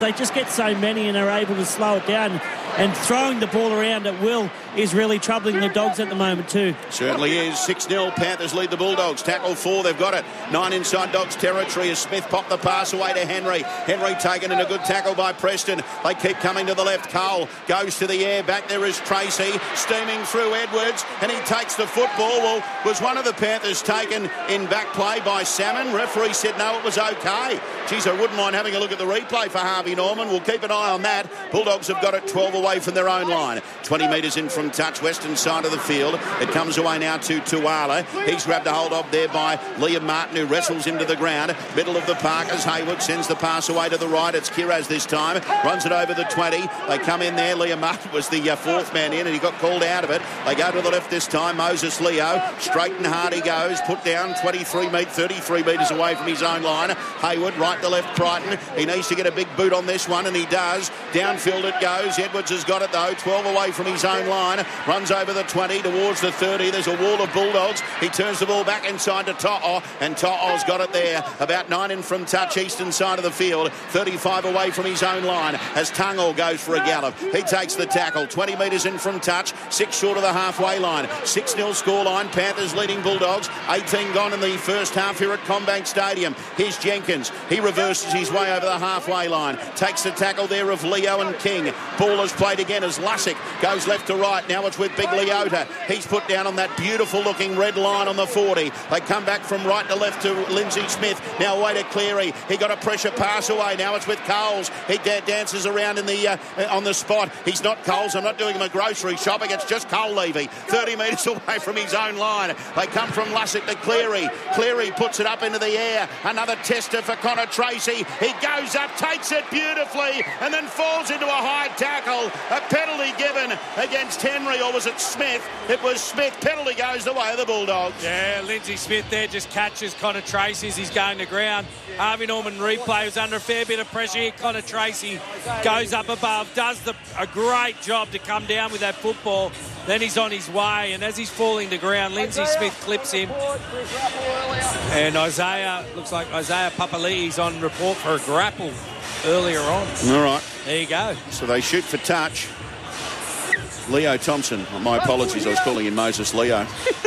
They just get so many and are able to slow it down. And throwing the ball around at will is really troubling the Dogs at the moment too. Certainly is. 6-0. Panthers lead the Bulldogs. Tackle 4. They've got it. 9 inside Dogs territory as Smith popped the pass away to Henry. Henry taken in a good tackle by Preston. They keep coming to the left. Cole goes to the air. Back there is Tracy steaming through Edwards and he takes the football. Well, was one of the Panthers taken in back play by Salmon? Referee said no, it was okay. Geez, I wouldn't mind having a look at the replay for Harvey Norman. We'll keep an eye on that. Bulldogs have got it 12 away from their own line. 20 metres in from touch, western side of the field. It comes away now to Tuala. He's grabbed a hold of there by Liam Martin, who wrestles into the ground. Middle of the park as Hayward sends the pass away to the right. It's Kiraz this time. Runs it over the 20. They come in there. Liam Martin was the fourth man in and he got called out of it. They go to the left this time. Moses Leo. Straight and hard he goes. Put down 33 metres away from his own line. Hayward right to left Crichton. He needs to get a big boot on this one and he does. Downfield it goes. Edwards has got it though. 12 away from his own line. Runs over the 20 towards the 30. There's a wall of Bulldogs. He turns the ball back inside to To'o and To'o's got it there. About 9 in from touch, eastern side of the field. 35 away from his own line as Tungle goes for a gallop. He takes the tackle. 20 metres in from touch. 6 short of the halfway line. 6-0 scoreline. Panthers leading Bulldogs. 18 gone in the first half here at CommBank Stadium. Here's Jenkins. He reverses his way over the halfway line. Takes the tackle there of Leo and King. Ball is played again as Lussick goes left to right. Now it's with Big Leota. He's put down on that beautiful looking red line on the 40. They come back from right to left to Lindsay Smith. Now away to Cleary. He got a pressure pass away. Now it's with Coles. He dances around in the on the spot. He's not Coles. I'm not doing him a grocery shopping. It's just Cole Levy. 30 metres away from his own line. They come from Lussick to Cleary. Cleary puts it up into the air. Another tester for Connor Tracy. He goes up, takes it beautifully, and then falls into a high tackle. A penalty given against Henry, or was it Smith? It was Smith. Penalty goes the way of the Bulldogs. Yeah, Lindsay Smith there just catches Connor Tracy as he's going to ground. Harvey Norman replay was under a fair bit of pressure here. Connor Tracy goes up above, does a great job to come down with that football. Then he's on his way, and as he's falling to ground, Lindsay Smith clips him. And looks like Isaiah Papali'i's on report for a grapple earlier on. All right. There you go. So they shoot for touch. Leo Thompson. My apologies, I was calling him Moses Leo.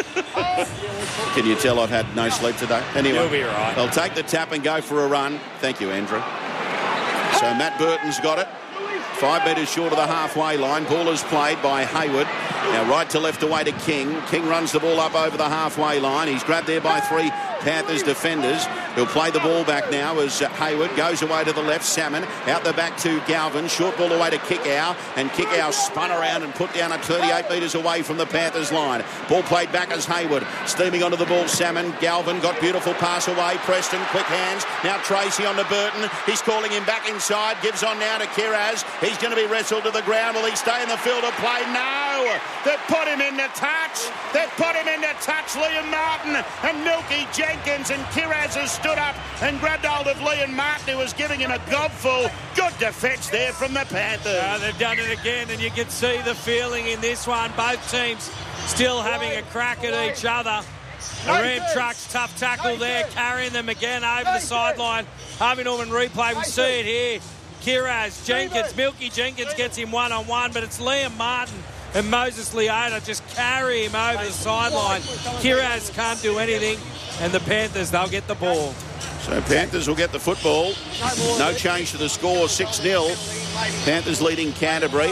Can you tell I've had no sleep today? Anyway, you'll be all right. They'll take the tap and go for a run. Thank you, Andrew. So Matt Burton's got it. 5 metres short of the halfway line. Ball is played by Hayward. Now right to left away to King. King runs the ball up over the halfway line. He's grabbed there by 3 Panthers defenders. He'll play the ball back now as Hayward goes away to the left. Salmon out the back to Galvin. Short ball away to Kickow. And Kickow spun around and put down at 38 metres away from the Panthers line. Ball played back as Hayward. Steaming onto the ball, Salmon. Galvin got beautiful pass away. Preston, quick hands. Now Tracy on to Burton. He's calling him back inside. Gives on now to Kiraz. He's going to be wrestled to the ground. Will he stay in the field of play? No! They've put him into touch. They've put him into touch. Liam Martin and Milky Jenkins, and Kiraz has stood up and grabbed hold of Liam Martin, who was giving him a gobful. Good defence there from the Panthers. They've done it again, and you can see the feeling in this one. Both teams still having a crack at each other. The Ram Trucks, tough tackle there, carrying them again over the sideline. Harvey Norman replay, we see it here. Kiraz, Jenkins, Milky Jenkins gets him one-on-one, but it's Liam Martin and Moses Leota just carry him over the sideline. Kiraz can't do anything, and the Panthers, they'll get the ball. So Panthers will get the football. No change to the score, 6-0. Panthers leading Canterbury.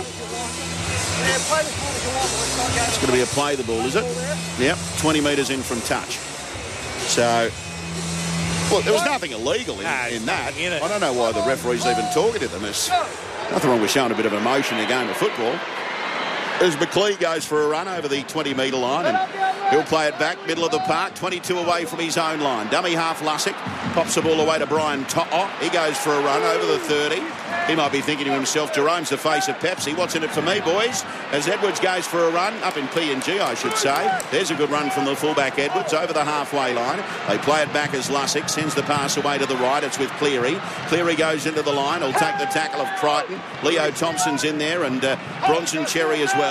It's going to be a play the ball, is it? Yep, 20 metres in from touch. So, well, there was nothing illegal in that. I don't know why the referee's even talking to them. There's nothing wrong with showing a bit of emotion in a game of football. As McLeay goes for a run over the 20-metre line, and he'll play it back, middle of the park, 22 away from his own line. Dummy half Lussick, pops the ball away to Brian To'o. He goes for a run over the 30. He might be thinking to himself, Jerome's the face of Pepsi. What's in it for me, boys? As Edwards goes for a run, up in PNG, I should say. There's a good run from the fullback Edwards over the halfway line. They play it back as Lussick sends the pass away to the right. It's with Cleary. Cleary goes into the line. He'll take the tackle of Crichton. Leo Thompson's in there, and Bronson Cherry as well.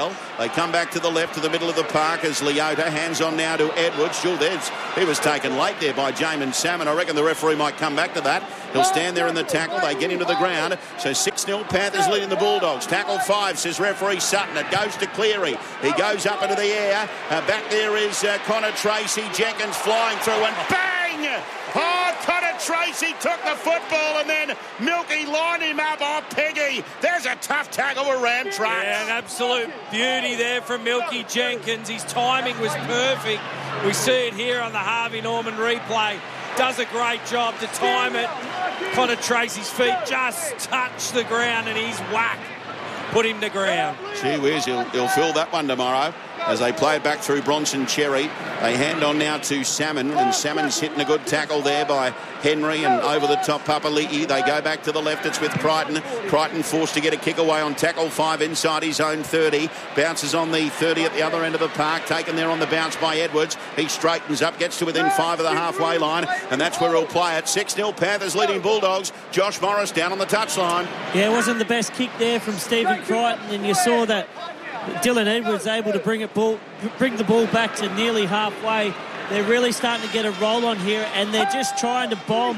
well. They come back to the left to the middle of the park as Leota hands on now to Edwards. He was taken late there by Jamin Salmon. I reckon the referee might come back to that. He'll stand there in the tackle. They get into the ground. So 6-0 Panthers leading the Bulldogs. Tackle 5, says referee Sutton. It goes to Cleary. He goes up into the air. Back there is Connor Tracy. Jenkins flying through and bang! Oh, Connor Tracy took the football and then Milky lined him up. Oh, Peggy. There's a tough tackle for Ram Trucks. Yeah, an absolute beauty there from Milky Jenkins. His timing was perfect. We see it here on the Harvey Norman replay. Does a great job to time it. Connor Tracy's feet just touch the ground and he's whack. Put him to ground. Gee whiz, he'll fill that one tomorrow. As they play it back through Bronson Cherry. They hand on now to Salmon, and Salmon's hitting a good tackle there by Henry, and over the top Papali'i. They go back to the left. It's with Crichton. Crichton forced to get a kick away on tackle 5 inside his own 30. Bounces on the 30 at the other end of the park. Taken there on the bounce by Edwards. He straightens up, gets to within 5 of the halfway line, and that's where he'll play it. 6-0 Panthers leading Bulldogs. Josh Morris down on the touchline. Yeah, it wasn't the best kick there from Stephen Crichton, and you saw that Dylan Edwards able to bring the ball back to nearly halfway. They're really starting to get a roll on here, and they're just trying to bomb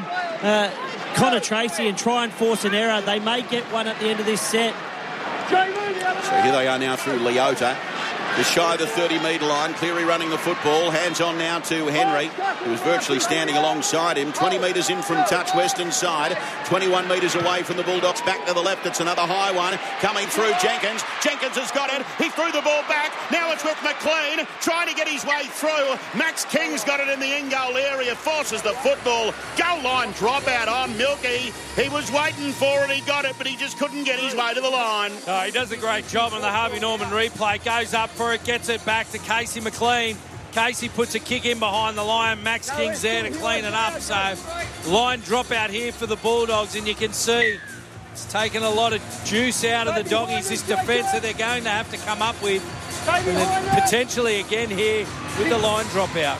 Connor Tracy and try and force an error. They may get one at the end of this set. So here they are now through Leota. Just shy of the 30-metre line. Cleary running the football. Hands on now to Henry, who was virtually standing alongside him. 20 metres in from touch, western side. 21 metres away from the Bulldogs. Back to the left. It's another high one. Coming through Jenkins. Jenkins has got it. He threw the ball back. Now it's with McLean, trying to get his way through. Max King's got it in the in-goal area. Forces the football. Goal line dropout on Milky. He was waiting for it. He got it, but he just couldn't get his way to the line. Oh, he does a great job on the Harvey Norman replay. Goes up for it, gets it back to Casey McLean. Casey puts a kick in behind the line. Max King's there to clean it up. So line drop out here for the Bulldogs, and you can see it's taken a lot of juice out of the Doggies, this defence that they're going to have to come up with. And then potentially again here with the line drop out.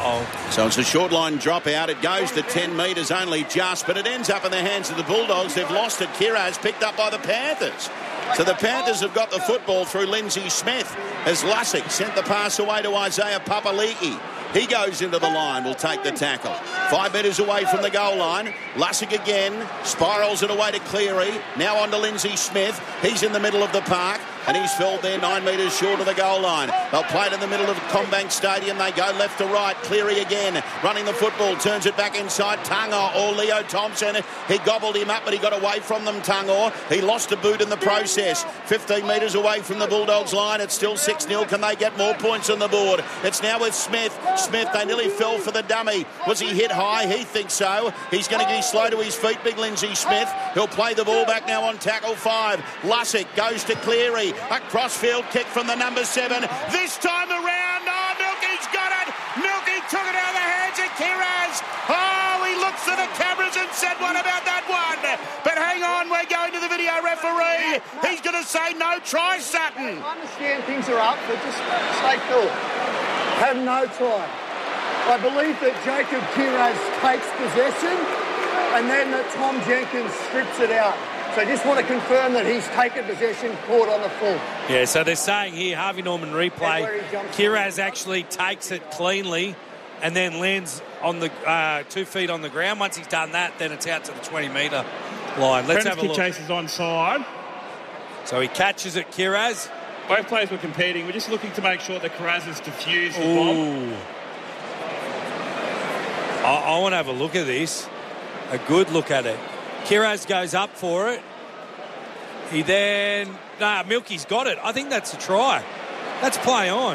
So it's a short line drop out. It goes to 10 metres only just, but it ends up in the hands of the Bulldogs. They've lost it. Kiraz picked up by the Panthers. So the Panthers have got the football through Lindsay Smith as Lussick sent the pass away to Isaiah Papali'i. He goes into the line, will take the tackle. 5 metres away from the goal line. Lussick again, spirals it away to Cleary. Now on to Lindsay Smith. He's in the middle of the park, and he's filled there 9 metres short of the goal line. They'll play it in the middle of Combank Stadium. They go left to right. Cleary again, running the football, turns it back inside. Tangor or Leo Thompson. He gobbled him up, but he got away from them, Tangor. He lost a boot in the process. 15 metres away from the Bulldogs line. It's still 6-0. Can they get more points on the board? It's now with Smith. Smith, they nearly fell for the dummy. Was he hit high? He thinks so. He's going to be slow to his feet, big Lindsay Smith. He'll play the ball back now on tackle 5. Lussick goes to Cleary. A crossfield kick from the number 7. This time around, oh, Milky's got it. Milky took it out of the hands of Kiraz. Oh, he looked to the cameras and said, what about that one? But hang on, we're going to the video referee. He's going to say no try, Sutton. I understand things are up, but just stay cool. Have no time. I believe that Jacob Kiraz takes possession and then that Tom Jenkins strips it out. So I just want to confirm that he's taken possession, caught on the full. Yeah, so they're saying here, Harvey Norman replay, Kiraz actually takes it cleanly and then lands on the 2 feet on the ground. Once he's done that, then it's out to the 20-metre line. Let's have a look. Chase is onside. So he catches it, Kiraz. Both players were competing. We're just looking to make sure that Kiraz has defused the bomb. I want to have a look at this. A good look at it. Kiraz goes up for it. He then... Milky's got it. I think that's a try. That's play on.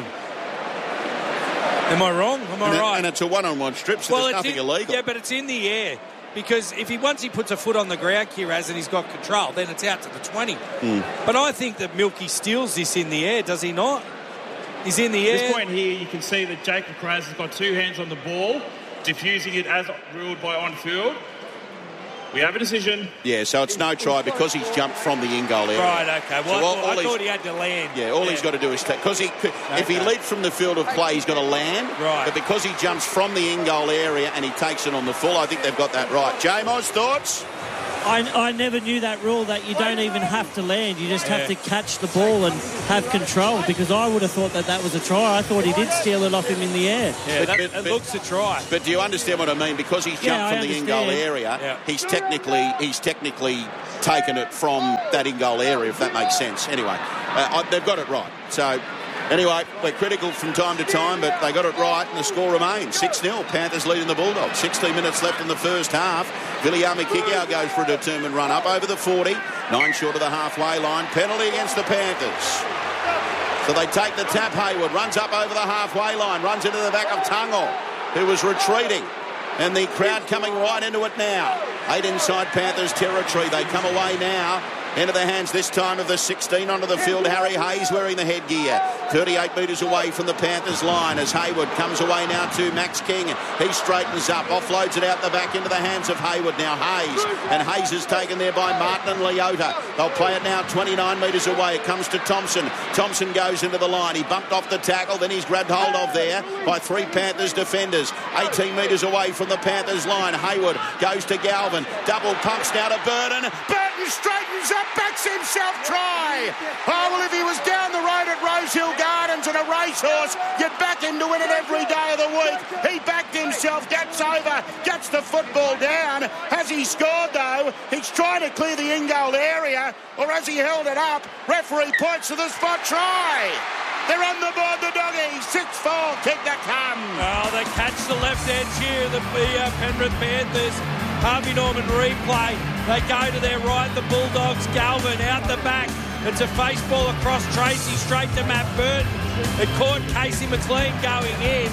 Am I wrong? Am I right? And it's a one-on-one strip, so there's nothing illegal. Yeah, but it's in the air. Because once he puts a foot on the ground, Kiraz, and he's got control, then it's out to the 20. But I think that Milky steals this in the air, does he not? He's in the air. At this point here, you can see that Jacob Kiraz has got 2 hands on the ball, diffusing it as ruled by on-field. We have a decision. Yeah, so it's no try because he's jumped from the in-goal area. Right, okay. Well, so I thought he had to land. Yeah, all he's got to do is take... Because if he leaps from the field of play, he's got to land. Right. But because he jumps from the in-goal area and he takes it on the full, I think they've got that right. J-Moz, thoughts? I never knew that rule that you don't even have to land. You just have to catch the ball and have control, because I would have thought that was a try. I thought he did steal it off him in the air. Yeah, it looks a try. But do you understand what I mean? Because he's jumped from the in-goal area, he's technically taken it from that in-goal area, if that makes sense. Anyway, they've got it right. So, anyway, we're critical from time to time, but they got it right, and the score remains 6-0. Panthers leading the Bulldogs. 16 minutes left in the first half. Viliami Kikau goes for a determined run up over the 40. 9 short of the halfway line. Penalty against the Panthers. So they take the tap. Hayward runs up over the halfway line, runs into the back of Tungo, who was retreating. And the crowd coming right into it now. 8 inside Panthers territory. They come away now. Into the hands this time of the 16 onto the field. Harry Hayes wearing the headgear. 38 metres away from the Panthers line as Hayward comes away now to Max King. He straightens up, offloads it out the back into the hands of Hayward. Now Hayes. And Hayes is taken there by Martin and Leota. They'll play it now 29 metres away. It comes to Thompson. Thompson goes into the line. He bumped off the tackle. Then he's grabbed hold of there by 3 Panthers defenders. 18 metres away from the Panthers line. Hayward goes to Galvin. Double pumps now to Burton. Burton straightens up. Backs himself, try. Oh, well, if he was down the road at Rosehill Gardens and a racehorse, you'd back him to win it every day of the week. He backed himself, gets over, gets the football down. Has he scored, though? He's trying to clear the in-goal area, or has he held it up? Referee points to the spot, try. They're on the board, the Doggies. 6-4, kick to come. Oh, they catch the left edge here, the Penrith Panthers. Harvey Norman replay. They go to their right, the Bulldogs. Galvin out the back. It's a face ball across Tracy, straight to Matt Burton. It caught Casey McLean going in.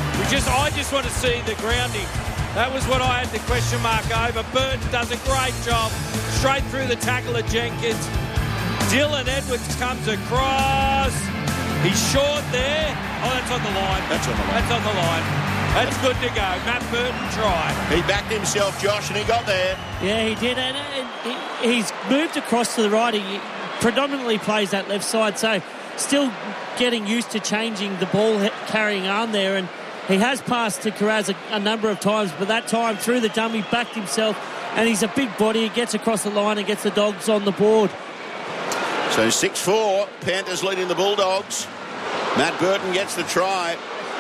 I just want to see the grounding. That was what I had the question mark over. Burton does a great job. Straight through the tackle of Jenkins. Dylan Edwards comes across. He's short there. Oh, that's on the line. That's on the line. That's good to go. Matt Burton tried. He backed himself, Josh, and he got there. Yeah, he did. And he's moved across to the right. He predominantly plays that left side, so still getting used to changing the ball carrying arm there. And he has passed to Kiraz a number of times, but that time through the dummy, backed himself. And he's a big body. He gets across the line and gets the Dogs on the board. So 6-4, Panthers leading the Bulldogs. Matt Burton gets the try.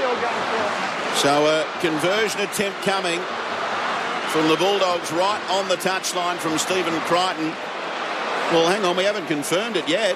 So a conversion attempt coming from the Bulldogs right on the touchline from Stephen Crichton. Well, hang on, we haven't confirmed it yet.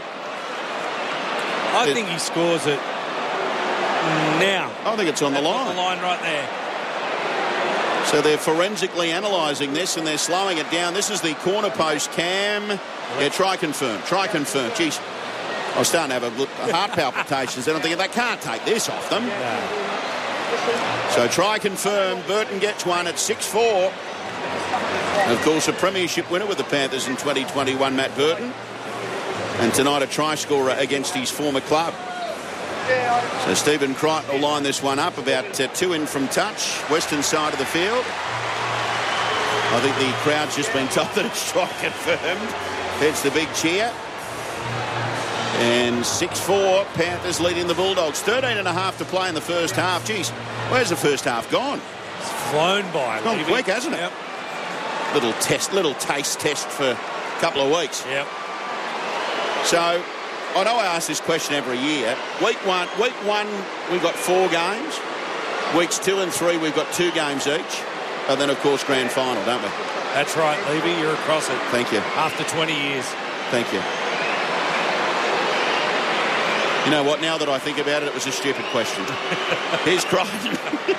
I think he scores it now. I think it's on the line. On the line right there. So they're forensically analysing this and they're slowing it down. This is the corner post cam. Yeah, try confirm. Jeez, I was starting to have a heart palpitations and I'm thinking they can't take this off them. No. So try confirm. Burton gets one at 6-4. Of course, a premiership winner with the Panthers in 2021, Matt Burton. And tonight a try scorer against his former club. So Stephen Crichton will line this one up about 2 in from touch, western side of the field. I think the crowd's just been told that it's try confirmed. It's the big cheer. And 6-4, Panthers leading the Bulldogs. 13 and a half to play in the first half. Geez, where's the first half gone? It's flown by. It's gone quick, hasn't it? Yep. Little taste test for a couple of weeks. Yep. So, I know I ask this question every year. Week one, we've got 4 games. Weeks 2 and 3, we've got 2 games each. And then, of course, grand final, don't we? That's right, Levy. You're across it. Thank you. After 20 years. Thank you. You know what? Now that I think about it, it was a stupid question. Here's Crichton.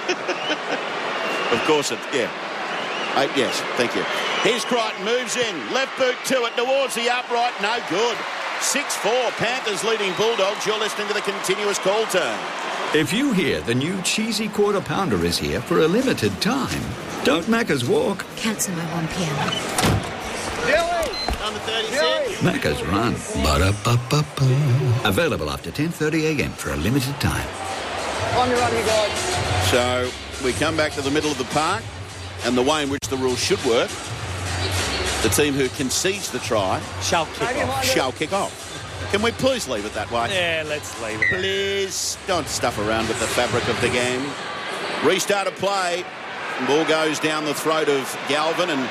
Of course it, yeah. Yes, thank you. Here's Crichton, moves in. Left boot to it, towards the upright. No good. 6-4, Panthers leading Bulldogs. You're listening to the continuous call turn. If you hear the new cheesy quarter pounder is here for a limited time, don't Macca's walk. Cancel my 1 p.m. Under 30 cents. Macca's run. Ba-da-ba-ba-ba. Available after 10:30 a.m. for a limited time. On your run, you guys. So we come back to the middle of the park and the way in which the rules should work. The team who concedes the try shall kick off. Can we please leave it that way? Yeah, let's leave it. Please don't stuff around with the fabric of the game. Restart of play. Ball goes down the throat of Galvin and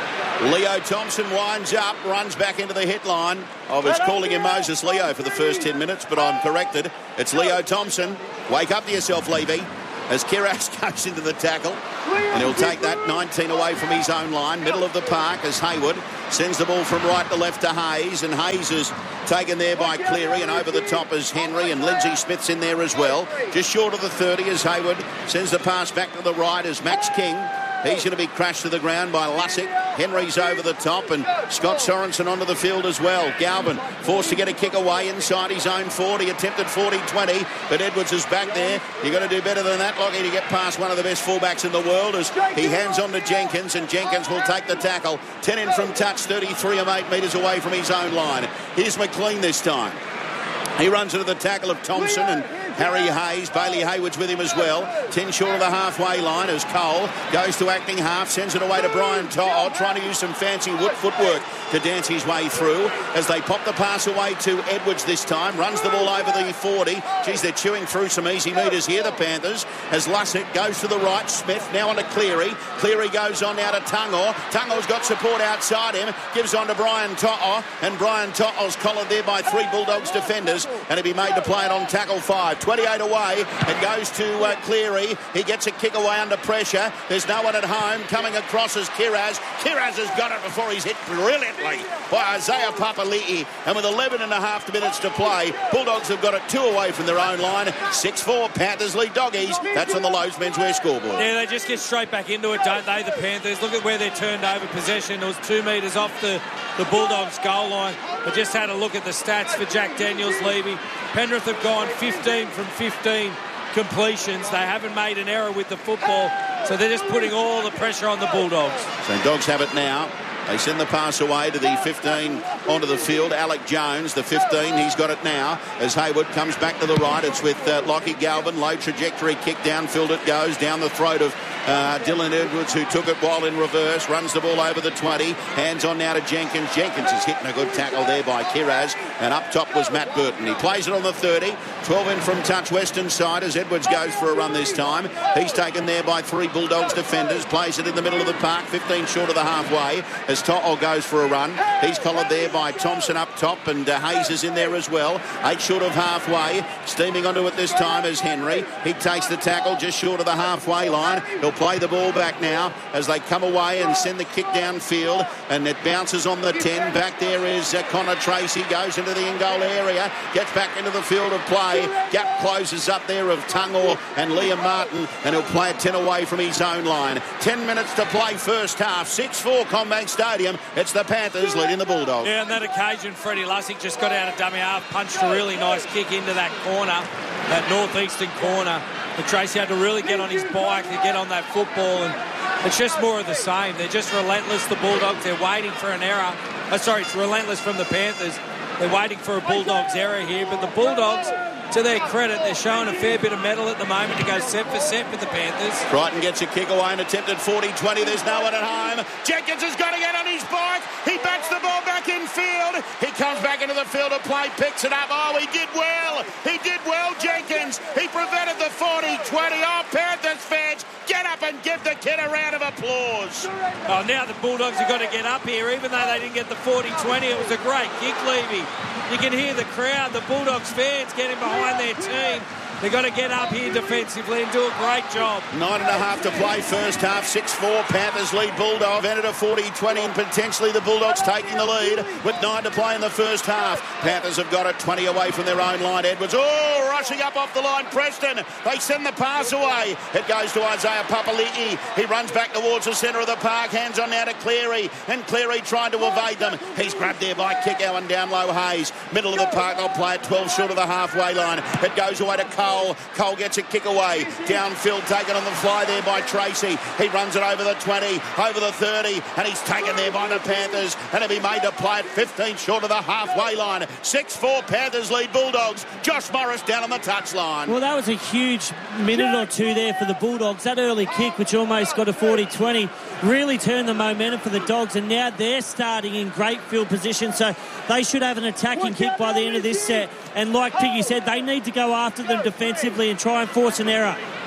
Leo Thompson winds up, runs back into the hit line. I was calling him Moses Leo for the first 10 minutes, but I'm corrected. It's Leo Thompson. Wake up to yourself, Levy, as Kiraz goes into the tackle. And he'll take that 19 away from his own line. Middle of the park as Hayward sends the ball from right to left to Hayes. And Hayes is taken there by Cleary. And over the top is Henry. And Lindsay Smith's in there as well. Just short of the 30 as Hayward sends the pass back to the right as Max King. He's going to be crashed to the ground by Lussick. Henry's over the top, and Scott Sorensen onto the field as well. Galvin forced to get a kick away inside his own 40, attempted 40-20, but Edwards is back there. You've got to do better than that, Lockie, to get past one of the best fullbacks in the world as he hands on to Jenkins, and Jenkins will take the tackle. 10 in from touch, 33 or 8 metres away from his own line. Here's McLean this time. He runs into the tackle of Thompson and Harry Hayes. Bailey Hayward's with him as well. 10 short of the halfway line as Cole goes to acting half, sends it away to Brian Todd, trying to use some fancy wood footwork to dance his way through as they pop the pass away to Edwards this time. Runs the ball over the 40. Geez, they're chewing through some easy metres here, the Panthers, as Lussick goes to the right. Smith now on to Cleary. Cleary goes on now to Tungor. Tungor's got support outside him. Gives on to Brian To'o, and Brian To'o's collared there by 3 Bulldogs defenders, and he'll be made to play it on tackle 5. 28 away. It goes to Cleary. He gets a kick away under pressure. There's no one at home. Coming across is Kiraz. Kiraz has got it before he's hit brilliantly by Isaiah Papali'i. And with 11 and a half minutes to play, Bulldogs have got it 2 away from their own line. 6-4, Panthers lead Doggies. That's on the Lowe's Menswear scoreboard. Yeah, they just get straight back into it, don't they, the Panthers? Look at where they're turned over possession. It was 2 metres off the Bulldogs' goal line. I just had a look at the stats for Jack Daniels, Levy. Penrith have gone 15 from 15 completions. They haven't made an error with the football, so they're just putting all the pressure on the Bulldogs. So Dogs have it now. They send the pass away to the 15 onto the field. Alec Jones, the 15, he's got it now as Hayward comes back to the right. It's with Lockie Galvin. Low trajectory kick downfield it goes down the throat of Dylan Edwards, who took it while in reverse. Runs the ball over the 20. Hands on now to Jenkins. Jenkins is hitting a good tackle there by Kiraz. And up top was Matt Burton. He plays it on the 30. 12 in from touch western side as Edwards goes for a run this time. He's taken there by 3 Bulldogs defenders. Plays it in the middle of the park. 15 short of the halfway as To'o goes for a run. He's collared there by Thompson up top, and Hayes is in there as well. 8 short of halfway. Steaming onto it this time is Henry. He takes the tackle just short of the halfway line. He'll play the ball back now as they come away and send the kick downfield, and it bounces on the 10. Back there is Connor Tracy. Goes into the in-goal area. Gets back into the field of play. Gap closes up there of Tungor and Liam Martin, and he'll play it 10 away from his own line. 10 minutes to play first half. 6-4 Combank Stadium. It's the Panthers leading the Bulldogs. Yeah, on that occasion, Freddie Lussick just got out of dummy half, punched a really nice kick into that corner, that northeastern corner. But Tracy had to really get on his bike to get on that football, and it's just more of the same. They're just relentless, the Bulldogs. They're waiting for an error. It's relentless from the Panthers. They're waiting for a Bulldogs error here, but the Bulldogs, to their credit, they're showing a fair bit of mettle at the moment to go set for set with the Panthers. Crichton gets a kick away and attempted 40-20. There's no one at home. Jenkins has got to get on his bike. He bats the ball back in field. He comes back into the field of play, picks it up. Oh, he did well. He did well, Jenkins. He prevented the 40-20. Oh, Panthers fans, get up and give the kid a round of applause. Oh, now the Bulldogs have got to get up here. Even though they didn't get the 40-20, it was a great kick, Levy. You can hear the crowd, the Bulldogs fans getting behind their team. They've got to get up here defensively and do a great job. 9.5 to play first half. 6-4. Panthers lead Bulldog. Entered a 40-20 and potentially the Bulldogs taking the lead with 9 to play in the first half. Panthers have got it 20 away from their own line. Edwards, rushing up off the line. Preston, they send the pass away. It goes to Isaiah Papali'i. He runs back towards the centre of the park. Hands on now to Cleary. And Cleary trying to evade them. He's grabbed there by Kickow and down low Hayes. Middle of the park, they'll play it 12 short of the halfway line. It goes away to Cole. Cole gets a kick away. Downfield taken on the fly there by Tracy. He runs it over the 20, over the 30, and he's taken there by the Panthers, and he'll be made to play it 15 short of the halfway line. 6-4 Panthers lead Bulldogs. Josh Morris down on the touchline. Well, that was a huge minute or two there for the Bulldogs. That early kick, which almost got a 40-20, really turned the momentum for the Dogs, and now they're starting in great field position, so they should have an attacking kick by the end of this set. And like Piggy said, they need to go after them defensively and try and force an error.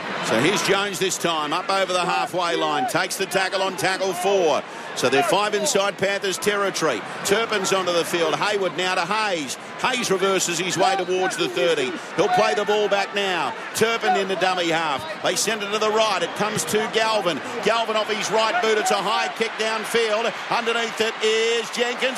So here's Jones this time, up over the halfway line, takes the tackle on tackle 4. So they're 5 inside Panthers territory. Turpin's onto the field. Hayward now to Hayes. Hayes reverses his way towards the 30. He'll play the ball back now. Turpin in the dummy half. They send it to the right. It comes to Galvin. Galvin off his right boot. It's a high kick downfield. Underneath it is Jenkins.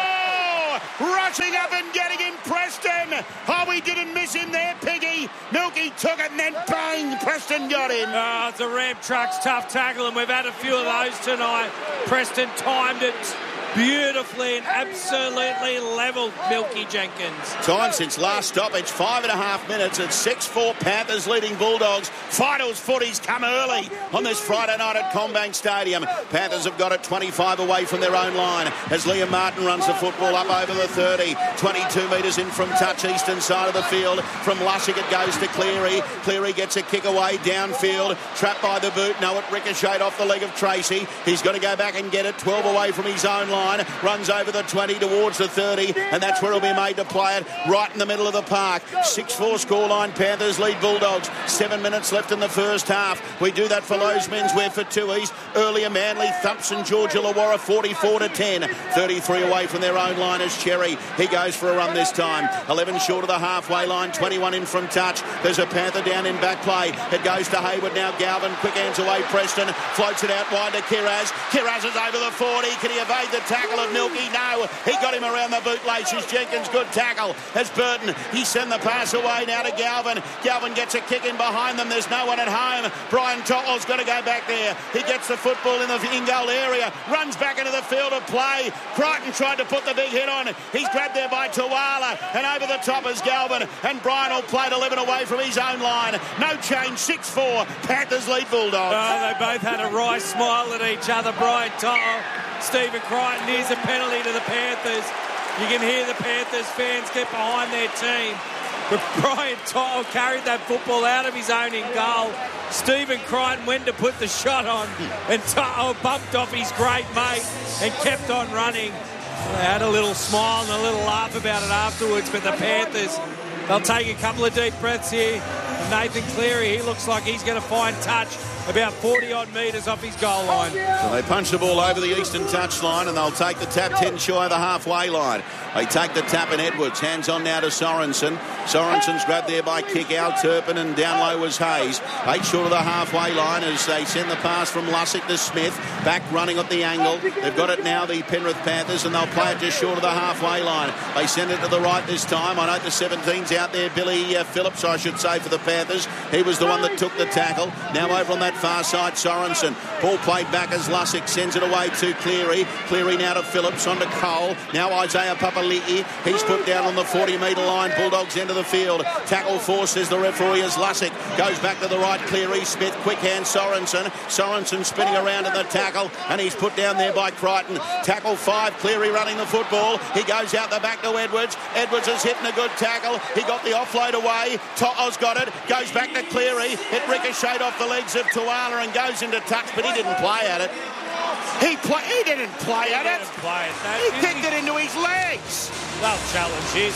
Rushing up and getting him, Preston. Oh, we didn't miss him there, Piggy. Milky took it and then bang, Preston got him. Oh, it's a Ramp Trucks tough tackle, and we've had a few of those tonight. Preston timed it beautifully and absolutely levelled Milky Jenkins. Time since last stoppage, 5.5 minutes. It's 6-4 Panthers leading Bulldogs. Finals footies come early on this Friday night at CommBank Stadium. Panthers have got it 25 away from their own line as Liam Martin runs the football up over the 30. 22 metres in from touch, eastern side of the field. From Lussick it goes to Cleary. Cleary gets a kick away downfield. Trapped by the boot. No, it ricocheted off the leg of Tracy. He's got to go back and get it. 12 away from his own line. Runs over the 20 towards the 30, and that's where he'll be made to play it, right in the middle of the park. 6-4 scoreline. Panthers lead Bulldogs. 7 minutes left in the first half. We do that for Lowe's Menswear for Tooheys. Earlier Manly thumps and Georgia Illawarra 44-10. 33 away from their own line is Cherry. He goes for a run this time. 11 short of the halfway line. 21 in from touch. There's a Panther down in back play. It goes to Hayward now. Galvin quick hands away. Preston floats it out wide to Kiraz. Kiraz is over the 40. Can he evade the tackle of Milky? No, he got him around the bootlaces. Jenkins, good tackle. As Burton, he sent the pass away now to Galvin. Galvin gets a kick in behind them. There's no one at home. Brian Tottle's got to go back there. He gets the football in the in-goal area, runs back into the field of play. Crichton tried to put the big hit on. He's grabbed there by Tuala, and over the top is Galvin, and Brian will play 11 away from his own line. No change, 6-4. Panthers lead Bulldogs. Oh, they both had a wry smile at each other. Brian Tottle, Stephen Crichton. Here's a penalty to the Panthers. You can hear the Panthers fans get behind their team. But Brian Tottle carried that football out of his own in goal. Stephen Crichton went to put the shot on, and Tottle bumped off his great mate and kept on running. They had a little smile and a little laugh about it afterwards, but the Panthers, they'll take a couple of deep breaths here. Nathan Cleary, he looks like he's going to find touch about 40-odd metres off his goal line. So they punch the ball over the eastern touch line, and they'll take the tap 10 shy of the halfway line. They take the tap, and Edwards hands on now to Sorensen. Sorensen's grabbed there by kick out Turpin, and down low was Hayes. 8 short of the halfway line as they send the pass from Lussick to Smith. Back running at the angle. They've got it now, the Penrith Panthers, and they'll play it just short of the halfway line. They send it to the right this time. I note the 17's out there. Billy Phillips, I should say, for the Panthers. He was the one that took the tackle. Now over on that far side, Sorensen. Ball played back as Lussick sends it away to Cleary. Cleary now to Phillips, on to Cole. Now Isaiah Papali'i. He's put down on the 40-metre line. Bulldogs into the field. Tackle 4, says the referee, as Lussick goes back to the right. Cleary, Smith, quick hand, Sorensen. Sorensen spinning around in the tackle, and he's put down there by Crichton. Tackle 5, Cleary running the football. He goes out the back to Edwards. Edwards is hitting a good tackle. He got the offload away. Toto's got it. Goes back to Cleary. It ricocheted off the legs of Tuala and goes into touch, but he didn't play at it. He didn't play at it. He kicked it into his legs. Well, challenge is.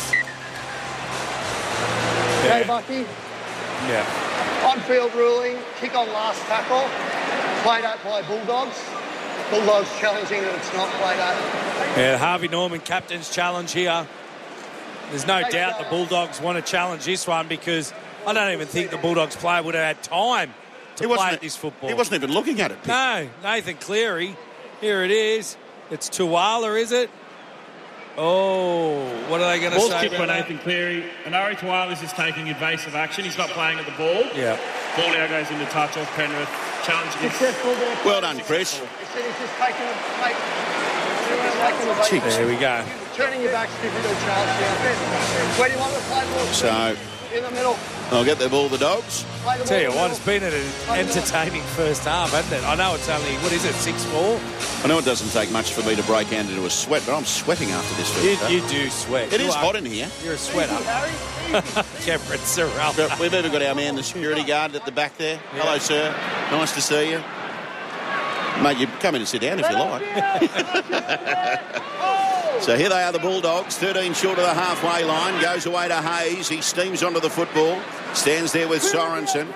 Okay, Bucky. Yeah. On-field ruling, kick on last tackle, played at by Bulldogs. Bulldogs challenging that it's not played at. Yeah, Harvey Norman, captain's challenge here. There's no doubt the Bulldogs want to challenge this one, because I don't even think the Bulldogs player would have had time to play at this football. He wasn't even looking at it. No, Nathan Cleary. Here it is. It's Tuala, is it? Oh, what are they going to say? Ball's kicked by Nathan Cleary. And Ari Tuala is taking evasive action. He's not playing at the ball. Yeah. Ball now goes into touch off Penrith. Challenge against... Well done, Chris. He said he's just taking it. There we go. Turning your back, give you the challenge down. Where do you want to play ball? So... in the middle. I'll get the ball, the Dogs. Tell you what, it's been an entertaining first half, hasn't it? I know it's only, 6-4? I know it doesn't take much for me to break out into a sweat, but I'm sweating after this first half. You do sweat. It is hot in here. You're a sweater. Cameron Sorrell. But we've even got our man, the security guard at the back there. Yeah. Hello, sir. Nice to see you. Mate, you come in and sit down if you like. So here they are, the Bulldogs, 13 short of the halfway line, goes away to Hayes. He steams onto the football, stands there with Sorensen.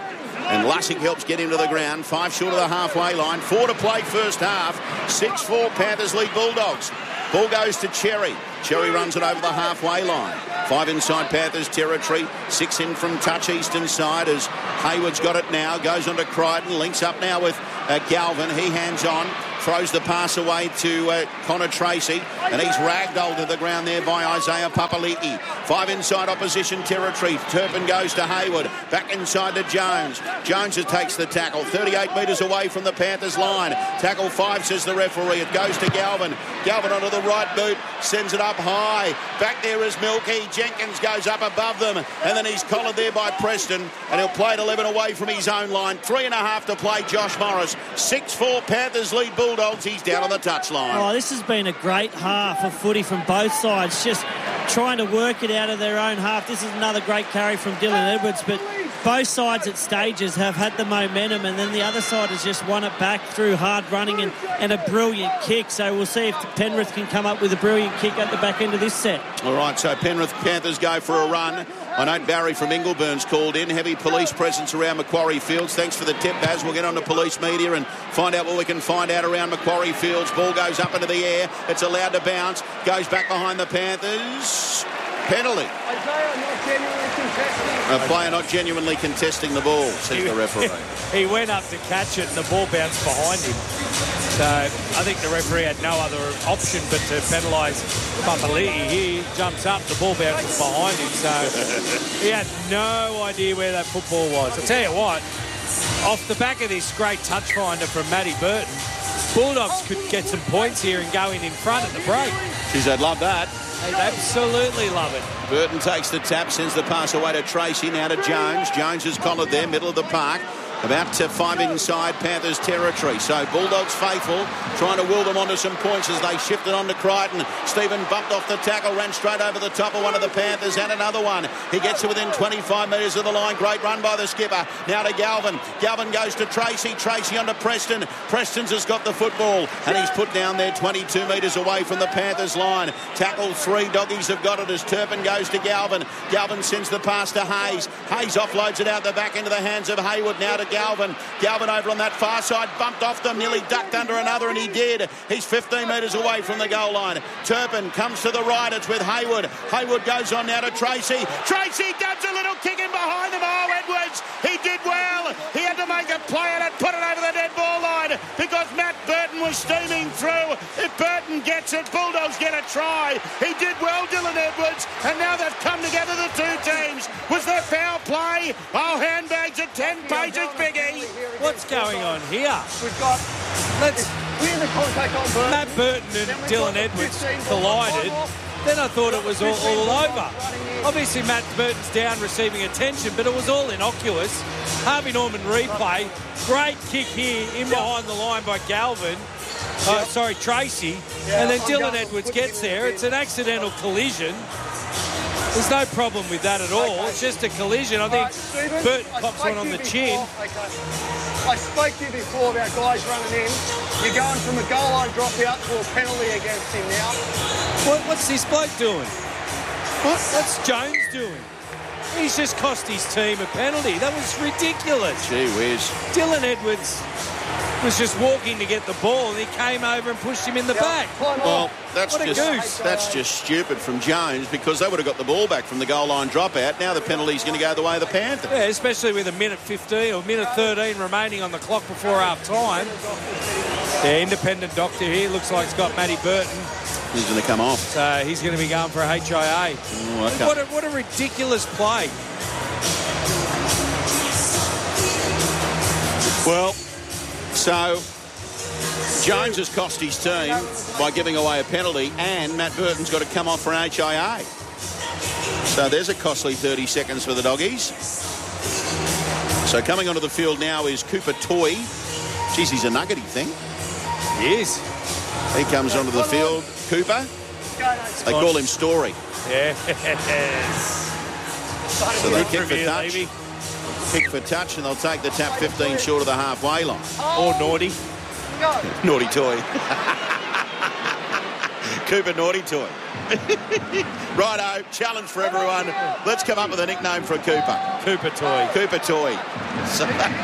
And Lussick helps get him to the ground. 5 short of the halfway line. 4 to play first half. 6-4 Panthers lead Bulldogs. Ball goes to Cherry. Cherry runs it over the halfway line. 5 inside Panthers territory. 6 in from touch eastern side as Hayward's got it now. Goes on to Crichton. Links up now with Galvin. He hands on. Throws the pass away to Connor Tracy, and he's ragdolled to the ground there by Isaiah Papali'i. 5 inside opposition territory. Turpin goes to Hayward. Back inside to Jones. Jones takes the tackle. 38 metres away from the Panthers line. Tackle 5, says the referee. It goes to Galvin. Galvin onto the right boot. Sends it up high. Back there is Milky. Jenkins goes up above them, and then he's collared there by Preston, and he'll play it 11 away from his own line. 3.5 to play. Josh Morris. 6-4 Panthers lead Bulldogs. He's down on the touchline. Oh, this has been a great half of footy from both sides, just trying to work it out of their own half. This is another great carry from Dylan Edwards, but both sides at stages have had the momentum, and then the other side has just won it back through hard running and a brilliant kick. So we'll see if Penrith can come up with a brilliant kick at the back end of this set. All right, so Penrith Panthers go for a run. I know Barry from Ingleburn's called in. Heavy police presence around Macquarie Fields. Thanks for the tip, Baz. We'll get on to police media and find out what we can find out around Macquarie Fields. Ball goes up into the air. It's allowed to bounce. Goes back behind the Panthers. Penalty. A player not genuinely contesting the ball, says the referee. He went up to catch it and the ball bounced behind him. So I think the referee had no other option but to penalise Papali'i. He jumps up, the ball bounces behind him. So he had no idea where that football was. I'll tell you what, off the back of this great touch finder from Matty Burton, Bulldogs could get some points here and go in front at the break. Geez, I'd love that. They'd absolutely love it. Burton takes the tap, sends the pass away to Tracy, now to Jones. Jones is collared there, middle of the park. About to 5 inside Panthers territory. So Bulldogs faithful, trying to will them onto some points as they shifted on to Crichton. Stephen bumped off the tackle, ran straight over the top of one of the Panthers and another one. He gets to within 25 metres of the line. Great run by the skipper. Now to Galvin. Galvin goes to Tracy. Tracy onto Preston. Preston's has got the football and he's put down there 22 metres away from the Panthers line. Tackle 3. Doggies have got it as Turpin goes to Galvin. Galvin sends the pass to Hayes. Hayes offloads it out the back into the hands of Hayward. Now to Galvin. Galvin over on that far side, bumped off them, nearly ducked under another, and he did. He's 15 metres away from the goal line. Turpin comes to the right, it's with Hayward. Hayward goes on now to Tracy. Tracy does a little kick in behind them. Oh, Edwards, he did well. He had to make a play and put it over the dead ball line because Matt Burton was steaming through. If Burton gets it, Bulldogs get a try. He did well, Dylan Edwards, and now they've come together, the two teams. Was there foul play? Oh, handbags at 10 pages, Biggie. What's going on here? We've got... Clear the contact on Burton. Matt Burton and Dylan Edwards collided. Then I thought it was all over. Obviously, Matt Burton's down receiving attention, but it was all innocuous. Harvey Norman replay. Great kick here in behind the line by Galvin. Tracy. And then Dylan Edwards gets there. It's an accidental collision. There's no problem with that at all. It's just a collision. I think Burton pops one on the chin. I spoke to you before about guys running in. You're going from a goal line dropout to a penalty against him now. What's this bloke doing? What's Jones doing? He's just cost his team a penalty. That was ridiculous. Gee whiz. Dylan Edwards was just walking to get the ball and he came over and pushed him in the back. Well, that's just stupid from Jones because they would have got the ball back from the goal line dropout. Now the penalty's going to go the way of the Panthers. Yeah, especially with a minute 15 or minute 13 remaining on the clock before half time. The independent doctor here looks like it's got Matty Burton. He's going to come off. So he's going to be going for a HIA. Oh, okay. What a ridiculous play. Well, so Jones has cost his team by giving away a penalty and Matt Burton's got to come off for an HIA. So there's a costly 30 seconds for the Doggies. So coming onto the field now is Cooper Toy. Geez, he's a nuggety thing. He is. He comes onto the field. Cooper. They call him Story. Yes. So they kick for touch. Kick for touch and they'll take the tap 15 short of the halfway line. Or naughty. Naughty Toy. Cooper Naughty Toy. Righto, challenge for everyone. Let's come up with a nickname for a Cooper. Cooper Toy. Cooper Toy. So,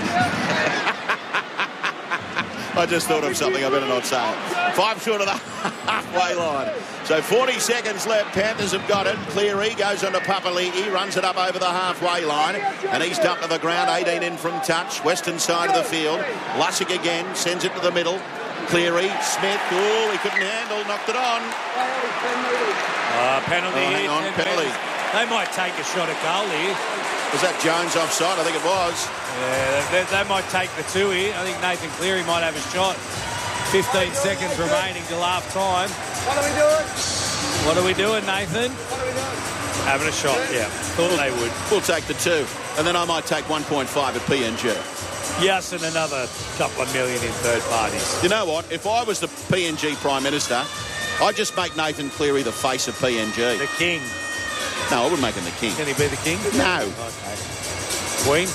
I just thought of something, I better not say it. 5 short of the halfway line. So 40 seconds left. Panthers have got it. Cleary goes on to Papali'i, runs it up over the halfway line, and he's dumped to the ground. 18 in from touch. Western side of the field. Lussick again, sends it to the middle. Cleary, Smith, oh, he couldn't handle, knocked it on. Penalty. Hang on, penalty. They might take a shot at goal here. Was that Jones offside? I think it was. Yeah, they might take the 2 here. I think Nathan Cleary might have a shot. 15 seconds remaining till half time. What are we doing? What are we doing, Nathan? What are we doing? Having a shot, yeah. Thought they would. We'll take the 2. And then I might take 1.5 at PNG. Yes, and another couple of million in third parties. You know what? If I was the PNG Prime Minister, I'd just make Nathan Cleary the face of PNG. The king. No, I wouldn't make him the king. Can he be the king? No. Okay. Queen.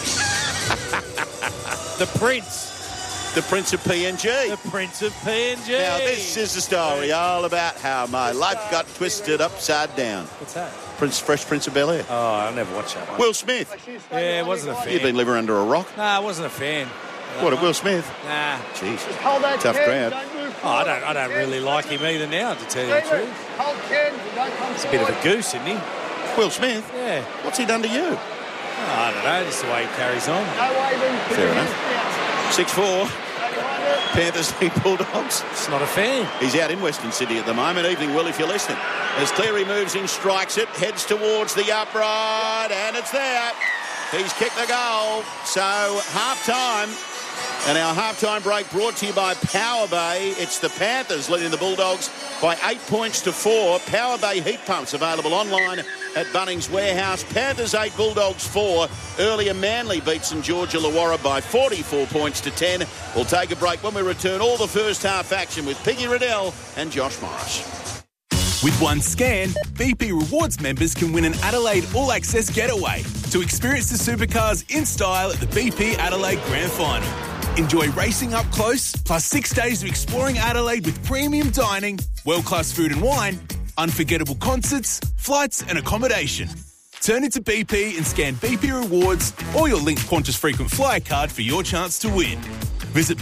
The Prince. The Prince of PNG. The Prince of PNG. Now, this is the story all about how my life got twisted upside down. What's that? Fresh Prince of Bel-Air. Oh, I never watched that one. Will Smith. Yeah, wasn't a fan. You've been living under a rock. Nah, I wasn't a fan. What, Will Smith? Nah. Jeez. Hold that Tough Ken, crowd. don't move Oh, I forward. don't really like him either now, to tell you the David, truth. hold Ken, don't come He's a bit of a goose, isn't he? Will Smith? Yeah. What's he done to you? Oh, I don't know, just the way he carries on. No waving. Fair enough. 6-4. Panthers lead Bulldogs. It's not a fan. He's out in Western Sydney at the moment. Evening, Will, if you're listening. As Cleary moves in, strikes it, heads towards the upright, and it's there. He's kicked the goal. So, half-time. And our half-time break brought to you by Power Bay. It's the Panthers leading the Bulldogs by 8 points to 4. Power Bay heat pumps available online at Bunnings Warehouse. Panthers 8, Bulldogs 4. Earlier, Manly beat St George Illawarra by 44 points to 10. We'll take a break. When we return, all the first half action with Piggy Riddell and Josh Morris. With one scan, BP Rewards members can win an Adelaide All Access getaway to experience the supercars in style at the BP Adelaide Grand Final. Enjoy racing up close, plus 6 days of exploring Adelaide with premium dining, world-class food and wine, unforgettable concerts, flights and accommodation. Turn into BP and scan BP Rewards or your linked Qantas frequent flyer card for your chance to win. Visit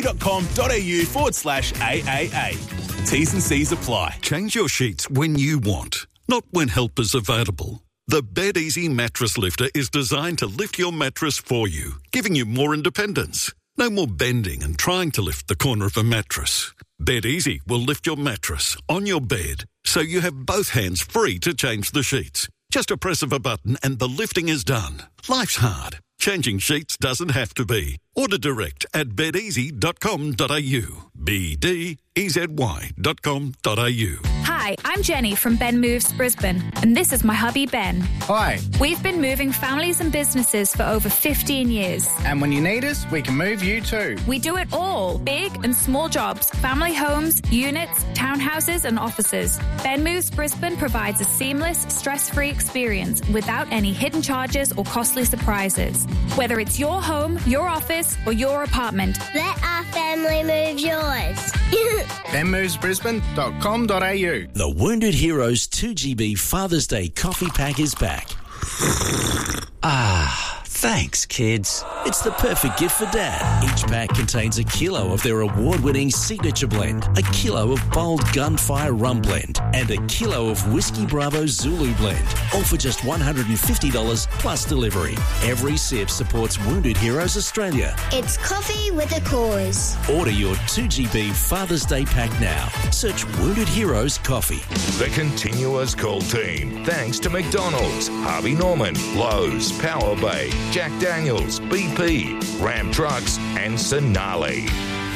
bp.com.au/AAA. T's and C's apply. Change your sheets when you want, not when help is available. The Bed Easy Mattress Lifter is designed to lift your mattress for you, giving you more independence. No more bending and trying to lift the corner of a mattress. Bed Easy will lift your mattress on your bed so you have both hands free to change the sheets. Just a press of a button and the lifting is done. Life's hard. Changing sheets doesn't have to be. Order direct at bedeasy.com.au. BDEZY.com.au. Hi, I'm Jenny from Ben Moves Brisbane, and this is my hubby Ben. Hi, We've been moving families and businesses for over 15 years. and when you need us, we can move you too. We do it all, big and small jobs, family homes, units, townhouses and offices. Ben Moves Brisbane provides a seamless, stress-free experience without any hidden charges or costly surprises. Whether it's your home, your office or your apartment, Let our family move yours. benmovesbrisbane.com.au. The Wounded Heroes 2GB Father's Day coffee pack is back. Thanks, kids. It's the perfect gift for Dad. Each pack contains a kilo of their award-winning signature blend, a kilo of bold Gunfire Rum Blend, and a kilo of Whiskey Bravo Zulu Blend, all for just $150 plus delivery. Every sip supports Wounded Heroes Australia. It's coffee with a cause. Order your 2GB Father's Day pack now. Search Wounded Heroes Coffee. The continuous call team. Thanks to McDonald's, Harvey Norman, Lowe's, Power Bay, Jack Daniels, BP, Ram Trucks and Sonali.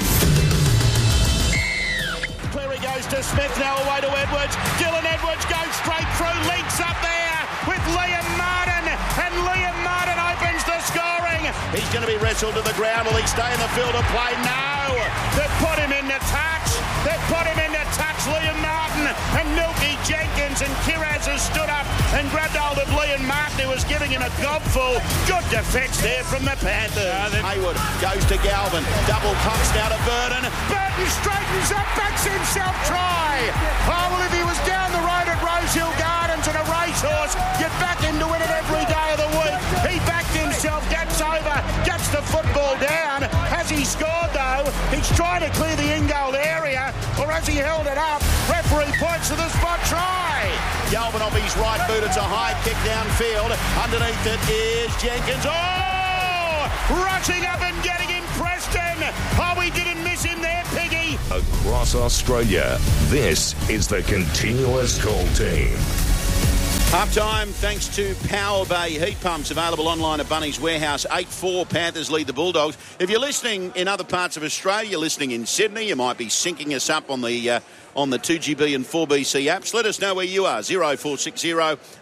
Cleary goes to Smith, now away to Edwards. Dylan Edwards goes straight through, links up there with Liam Martin, and Liam Martin opens the scoring. He's going to be wrestled to the ground. Will he stay in the field of play? No. They've put him into touch. They've put him into touch, Liam Martin, and Milky Jenkins, and Kiraz has stood up and grabbed hold of Liam Martin, who was giving him a gobful. Good defence there from the Panthers. Hayward goes to Galvin. Double pumps now to Burton. Burton straightens up, backs himself, try. Oh, well, if he was down the road at Rosehill Gardens and a racehorse, you'd back him to win it every day of the week. He backed himself, gets over, gets the football down. Has he scored, though? He's trying to clear the in-goal area, or has he held it up? Referee points to the spot, try. Galvin off his right boot, it's a high kick downfield. Underneath it is Jenkins. Oh! Rushing up and getting him, Preston. Oh, we didn't miss him there, Piggy. Across Australia, this is the Continuous Call Team. Half-time thanks to Power Bay Heat Pumps, available online at Bunnings Warehouse. 8-4, Panthers lead the Bulldogs. If you're listening in other parts of Australia, you're listening in Sydney, you might be syncing us up on the 2GB and 4BC apps. Let us know where you are, 0460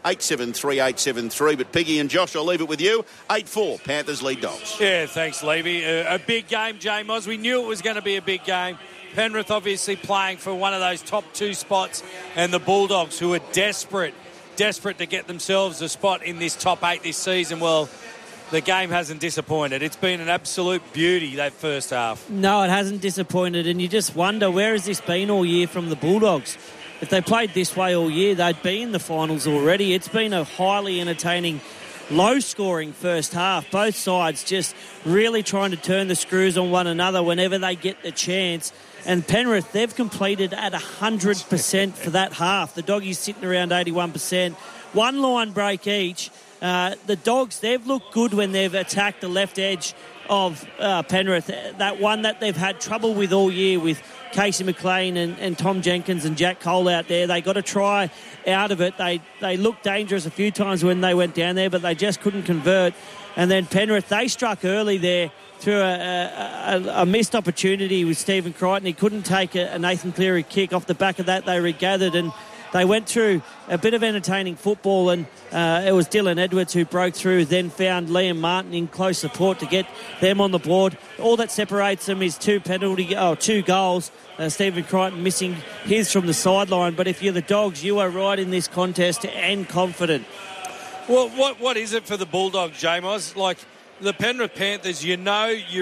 873 873. But Piggy and Josh, I'll leave it with you. 8-4, Panthers lead Dogs. Yeah, thanks, Levy. A big game, J-Moz. We knew it was going to be a big game. Penrith obviously playing for one of those top two spots, and the Bulldogs, who are desperate to get themselves a spot in this top 8 this season. Well, the game hasn't disappointed. It's been an absolute beauty, that first half. No, it hasn't disappointed, and you just wonder, where has this been all year from the Bulldogs? If they played this way all year, they'd be in the finals already. It's been a highly entertaining, low-scoring first half. Both sides just really trying to turn the screws on one another whenever they get the chance. And Penrith, they've completed at 100% for that half. The Doggies sitting around 81%. One line break each. The Dogs, they've looked good when they've attacked the left edge of Penrith. That one that they've had trouble with all year with Casey McLean and Tom Jenkins and Jack Cole out there. They got a try out of it. They looked dangerous a few times when they went down there, but they just couldn't convert. And then Penrith, they struck early there through a missed opportunity with Stephen Crichton. He couldn't take a Nathan Cleary kick. Off the back of that, they regathered and they went through a bit of entertaining football, and it was Dylan Edwards who broke through, then found Liam Martin in close support to get them on the board. All that separates them is two goals. Stephen Crichton missing his from the sideline. But if you're the Dogs, you are right in this contest and confident. Well, what is it for the Bulldogs, J-Moz? Like, the Penrith Panthers, you know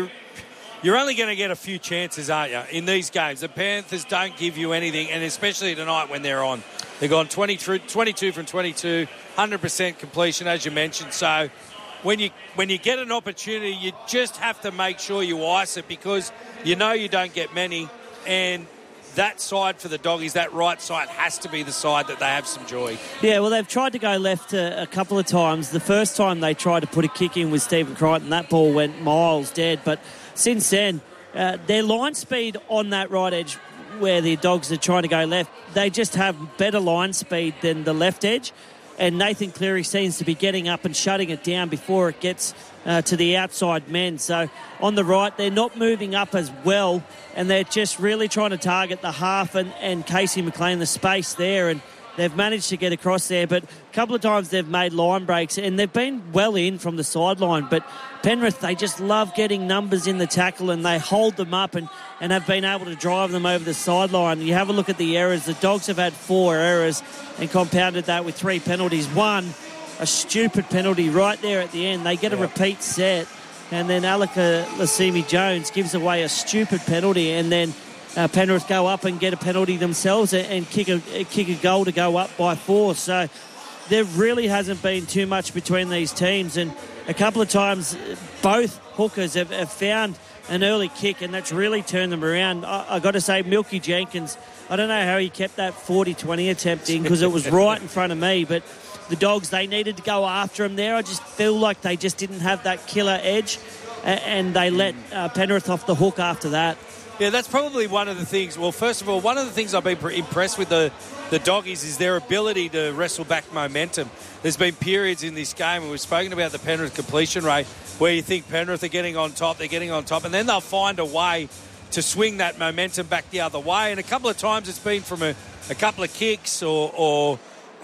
you're only going to get a few chances, aren't you, in these games? The Panthers don't give you anything, and especially tonight when they're on. They've gone 22 from 22, 100% completion, as you mentioned. So when you get an opportunity, you just have to make sure you ice it, because you know you don't get many, and that side for the Doggies, that right side, has to be the side that they have some joy. Yeah, well, they've tried to go left a couple of times. The first time they tried to put a kick in with Stephen Crichton, that ball went miles dead. But since then, their line speed on that right edge where the Dogs are trying to go left, they just have better line speed than the left edge. And Nathan Cleary seems to be getting up and shutting it down before it gets to the outside men. So on the right, they're not moving up as well, and they're just really trying to target the half and Casey McLean, the space there, and they've managed to get across there. But a couple of times they've made line breaks, and they've been well in from the sideline. But Penrith, they just love getting numbers in the tackle, and they hold them up and have been able to drive them over the sideline. You have a look at the errors. The Dogs have had 4 errors and compounded that with 3 penalties. One, a stupid penalty right there at the end. They get a repeat set, and then Alaka Lasimi-Jones gives away a stupid penalty, and then Penrith go up and get a penalty themselves and kick a goal to go up by 4. So there really hasn't been too much between these teams, and a couple of times both hookers have found an early kick, and that's really turned them around. I got to say, Milky Jenkins, I don't know how he kept that 40-20 attempt in, because it was right in front of me, but the Dogs, they needed to go after him there. I just feel like they just didn't have that killer edge, and they let Penrith off the hook after that. Yeah, that's probably one of the things. Well, first of all, one of the things I've been impressed with the Doggies is their ability to wrestle back momentum. There's been periods in this game, and we've spoken about the Penrith completion rate, where you think Penrith are getting on top, and then they'll find a way to swing that momentum back the other way. And a couple of times it's been from a couple of kicks or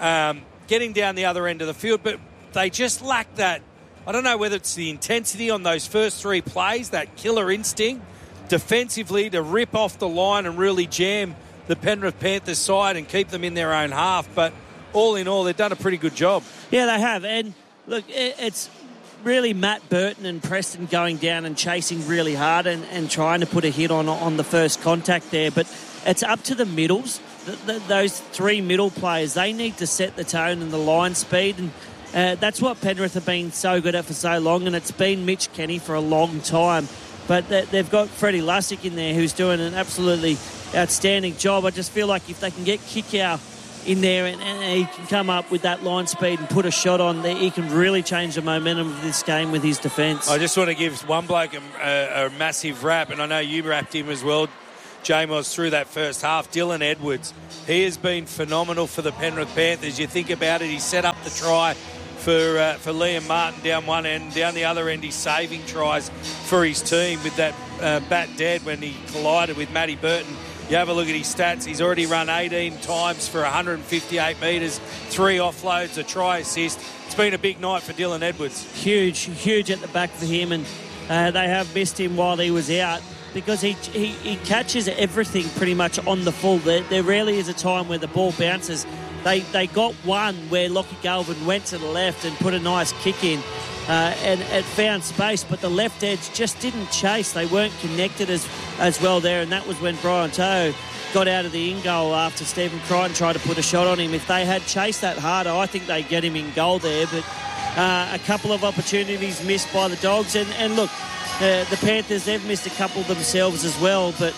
getting down the other end of the field, but they just lack that. I don't know whether it's the intensity on those first 3 plays, that killer instinct defensively to rip off the line and really jam the Penrith Panthers side and keep them in their own half. But all in all, they've done a pretty good job. Yeah, they have. And look, it's really Matt Burton and Preston going down and chasing really hard and trying to put a hit on the first contact there. But it's up to the middles. Those three middle players, they need to set the tone and the line speed. And that's what Penrith have been so good at for so long. And it's been Mitch Kenny for a long time. But they've got Freddie Lussick in there who's doing an absolutely outstanding job. I just feel like if they can get Kikau in there and he can come up with that line speed and put a shot on there, he can really change the momentum of this game with his defence. I just want to give one bloke a massive rap, and I know you rapped him as well, Jamos, through that first half. Dylan Edwards, he has been phenomenal for the Penrith Panthers. You think about it, he set up the try for Liam Martin down one end, down the other end he's saving tries for his team with that bat dead when he collided with Matty Burton. You have a look at his stats, he's already run 18 times for 158 metres, 3 offloads, a try assist. It's been a big night for Dylan Edwards. Huge at the back for him, and they have missed him while he was out because he catches everything pretty much on the full. There rarely is a time where the ball bounces. They got one where Lockie Galvin went to the left and put a nice kick in and it found space, but the left edge just didn't chase. They weren't connected as well there, and that was when Brian To'o got out of the in-goal after Stephen Crichton tried to put a shot on him. If they had chased that harder, I think they'd get him in goal there, but a couple of opportunities missed by the Dogs, and look, the Panthers, they've missed a couple themselves as well, but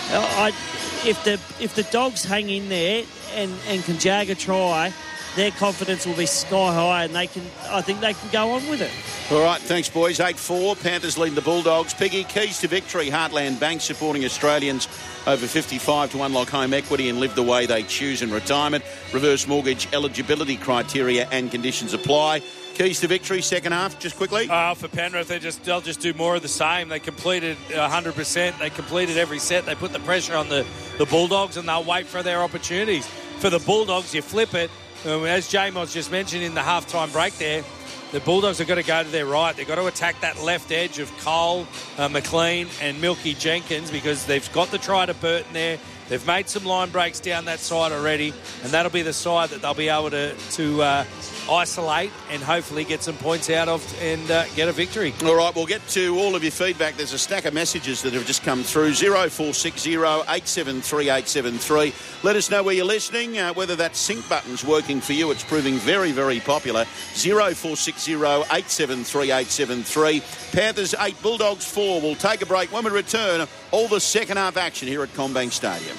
if the Dogs hang in there and can jag a try, their confidence will be sky high, and I think they can go on with it. All right, thanks, boys. 8-4, Panthers lead the Bulldogs. Piggy, keys to victory. Heartland Bank supporting Australians over 55 to unlock home equity and live the way they choose in retirement. Reverse mortgage eligibility criteria and conditions apply. Keys to victory, second half, just quickly. For Penrith, they'll just do more of the same. They completed 100%. They completed every set. They put the pressure on the Bulldogs, and they'll wait for their opportunities. For the Bulldogs, you flip it. As Jamos just mentioned in the halftime break there, the Bulldogs have got to go to their right. They've got to attack that left edge of Cole, McLean and Milky Jenkins, because they've got the try to Burton there. They've made some line breaks down that side already, and that'll be the side that they'll be able to isolate and hopefully get some points out of and get a victory. All right, we'll get to all of your feedback. There's a stack of messages that have just come through. 0460 873 873. Let us know where you're listening, whether that sync button's working for you. It's proving very, very popular. 0460 873 873. Panthers 8, Bulldogs 4. We'll take a break. When we return, all the second half action here at CommBank Stadium.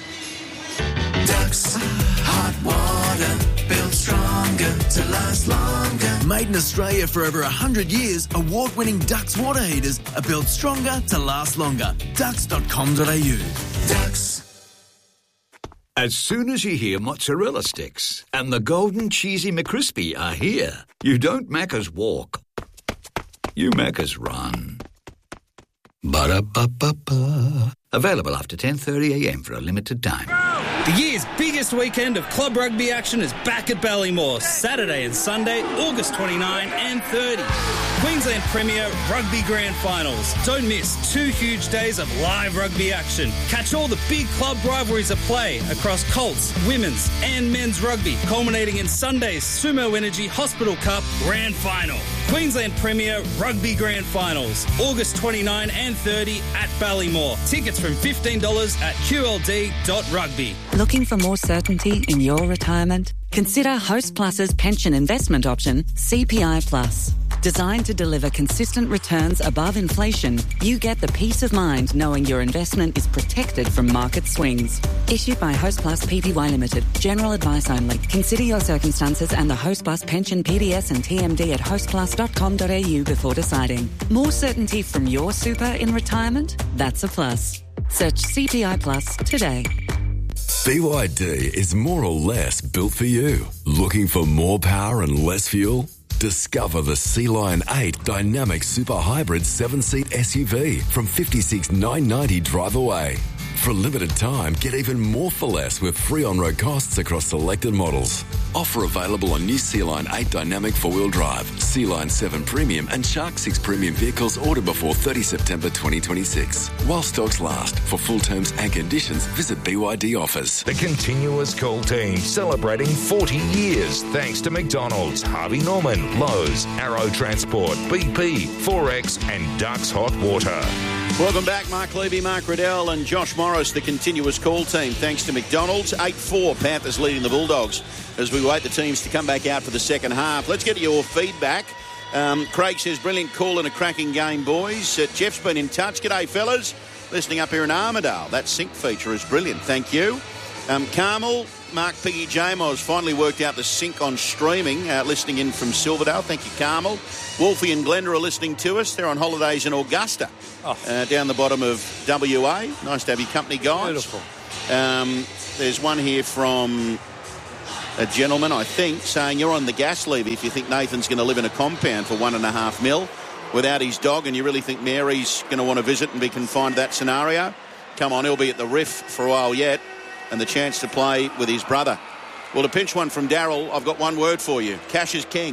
Ducks, hot water, built stronger to last longer. Made in Australia for over 100 years, award-winning Ducks water heaters are built stronger to last longer. Ducks.com.au. Ducks. As soon as you hear mozzarella sticks and the golden cheesy McCrispy are here, you don't Macca's walk. You Macca's run. Ba-da-ba-ba-ba. Available after 10:30am for a limited time. The year's biggest weekend of club rugby action is back at Ballymore, Saturday and Sunday, August 29 and 30. Queensland Premier Rugby Grand Finals. Don't miss 2 huge days of live rugby action. Catch all the big club rivalries at play across Colts, women's and men's rugby, culminating in Sunday's Sumo Energy Hospital Cup Grand Final. Queensland Premier Rugby Grand Finals, August 29 and 30 at Ballymore. Tickets from $15 at qld.rugby. Looking for more certainty in your retirement? Consider Host Plus's pension investment option, CPI Plus. Designed to deliver consistent returns above inflation, you get the peace of mind knowing your investment is protected from market swings. Issued by Host Plus Pty Limited. General advice only. Consider your circumstances and the Host Plus pension PDS and TMD at hostplus.com.au before deciding. More certainty from your super in retirement? That's a plus. Search CPI Plus today. BYD is more or less built for you. Looking for more power and less fuel? Discover the Sea Lion 8 Dynamic Super Hybrid 7-seat SUV from $56,990 drive away. For a limited time, get even more for less with free on-road costs across selected models. Offer available on new Sea-Line 8 Dynamic 4-wheel drive, Sea-Line 7 Premium and Shark 6 Premium vehicles ordered before 30 September 2026. While stocks last. For full terms and conditions, visit BYD Offers. The Continuous Call team celebrating 40 years thanks to McDonald's, Harvey Norman, Lowe's, Arrow Transport, BP, Forex and Ducks Hot Water. Welcome back, Mark Levy, Mark Riddell and Josh Morris, the Continuous Call team, thanks to McDonald's. 8-4, Panthers leading the Bulldogs as we wait the teams to come back out for the second half. Let's get your feedback. Craig says, brilliant call and a cracking game, boys. Jeff's been in touch. G'day, fellas. Listening up here in Armidale. That sync feature is brilliant. Thank you. Carmel, Mark, Piggy, Jamos finally worked out the sync on streaming, listening in from Silverdale. Thank you, Carmel. Wolfie and Glenda are listening to us. They're on holidays in Augusta, down the bottom of WA. Nice to have your company, guys. Beautiful. There's one here from a gentleman, I think, saying you're on the gas levy if you think Nathan's going to live in a compound for $1.5 million without his dog and you really think Mary's going to want to visit and be confined to that scenario. Come on, he'll be at the Riff for a while yet and the chance to play with his brother. Well, to pinch one from Daryl, I've got one word for you. Cash is king.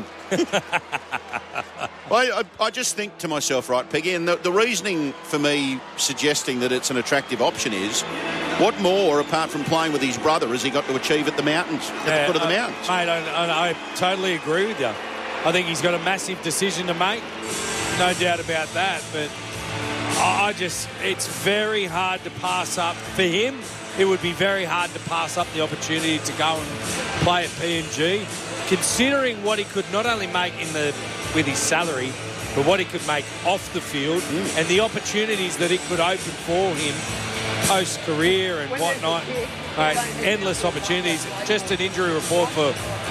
I just think to myself, right, Peggy, and the reasoning for me suggesting that it's an attractive option is, what more, apart from playing with his brother, has he got to achieve at the mountains, at the foot of the mountains? Mate, I totally agree with you. I think he's got a massive decision to make, no doubt about that, but it's very hard to pass up for him. It would be very hard to pass up the opportunity to go and play at PNG, considering what he could not only make with his salary, but what he could make off the field and the opportunities that it could open for him post-career and whatnot. Endless opportunities. Just an injury report for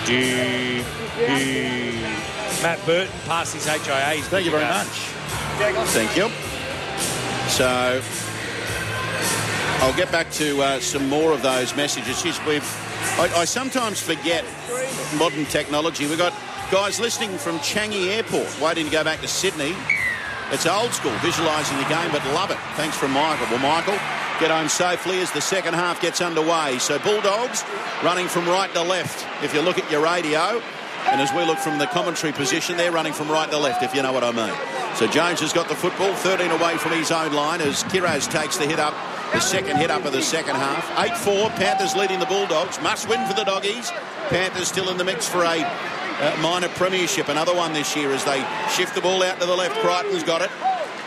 Matt Burton past his HIA. Thank you very much. Thank you. So I'll get back to some more of those messages. I sometimes forget modern technology. We've got guys listening from Changi Airport, waiting to go back to Sydney. It's old school, visualising the game, but love it. Thanks from Michael. Well, Michael, get home safely as the second half gets underway. So Bulldogs running from right to left, if you look at your radio. And as we look from the commentary position, they're running from right to left, if you know what I mean. So Jones has got the football, 13 away from his own line as Kiraz takes the hit up, the second hit up of the second half. 8-4, Panthers leading the Bulldogs. Must win for the Doggies. Panthers still in the mix for a minor premiership. Another one this year as they shift the ball out to the left. Crichton's got it.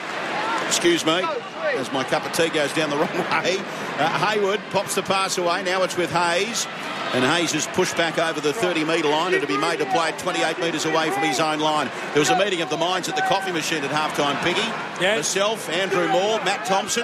Excuse me, as my cup of tea goes down the wrong way. Hayward pops the pass away. Now it's with Hayes. And Hayes is pushed back over the 30-metre line and to be made to play at 28 metres away from his own line. There was a meeting of the minds at the coffee machine at halftime, Piggy. Yes. Myself, Andrew Moore, Matt Thompson.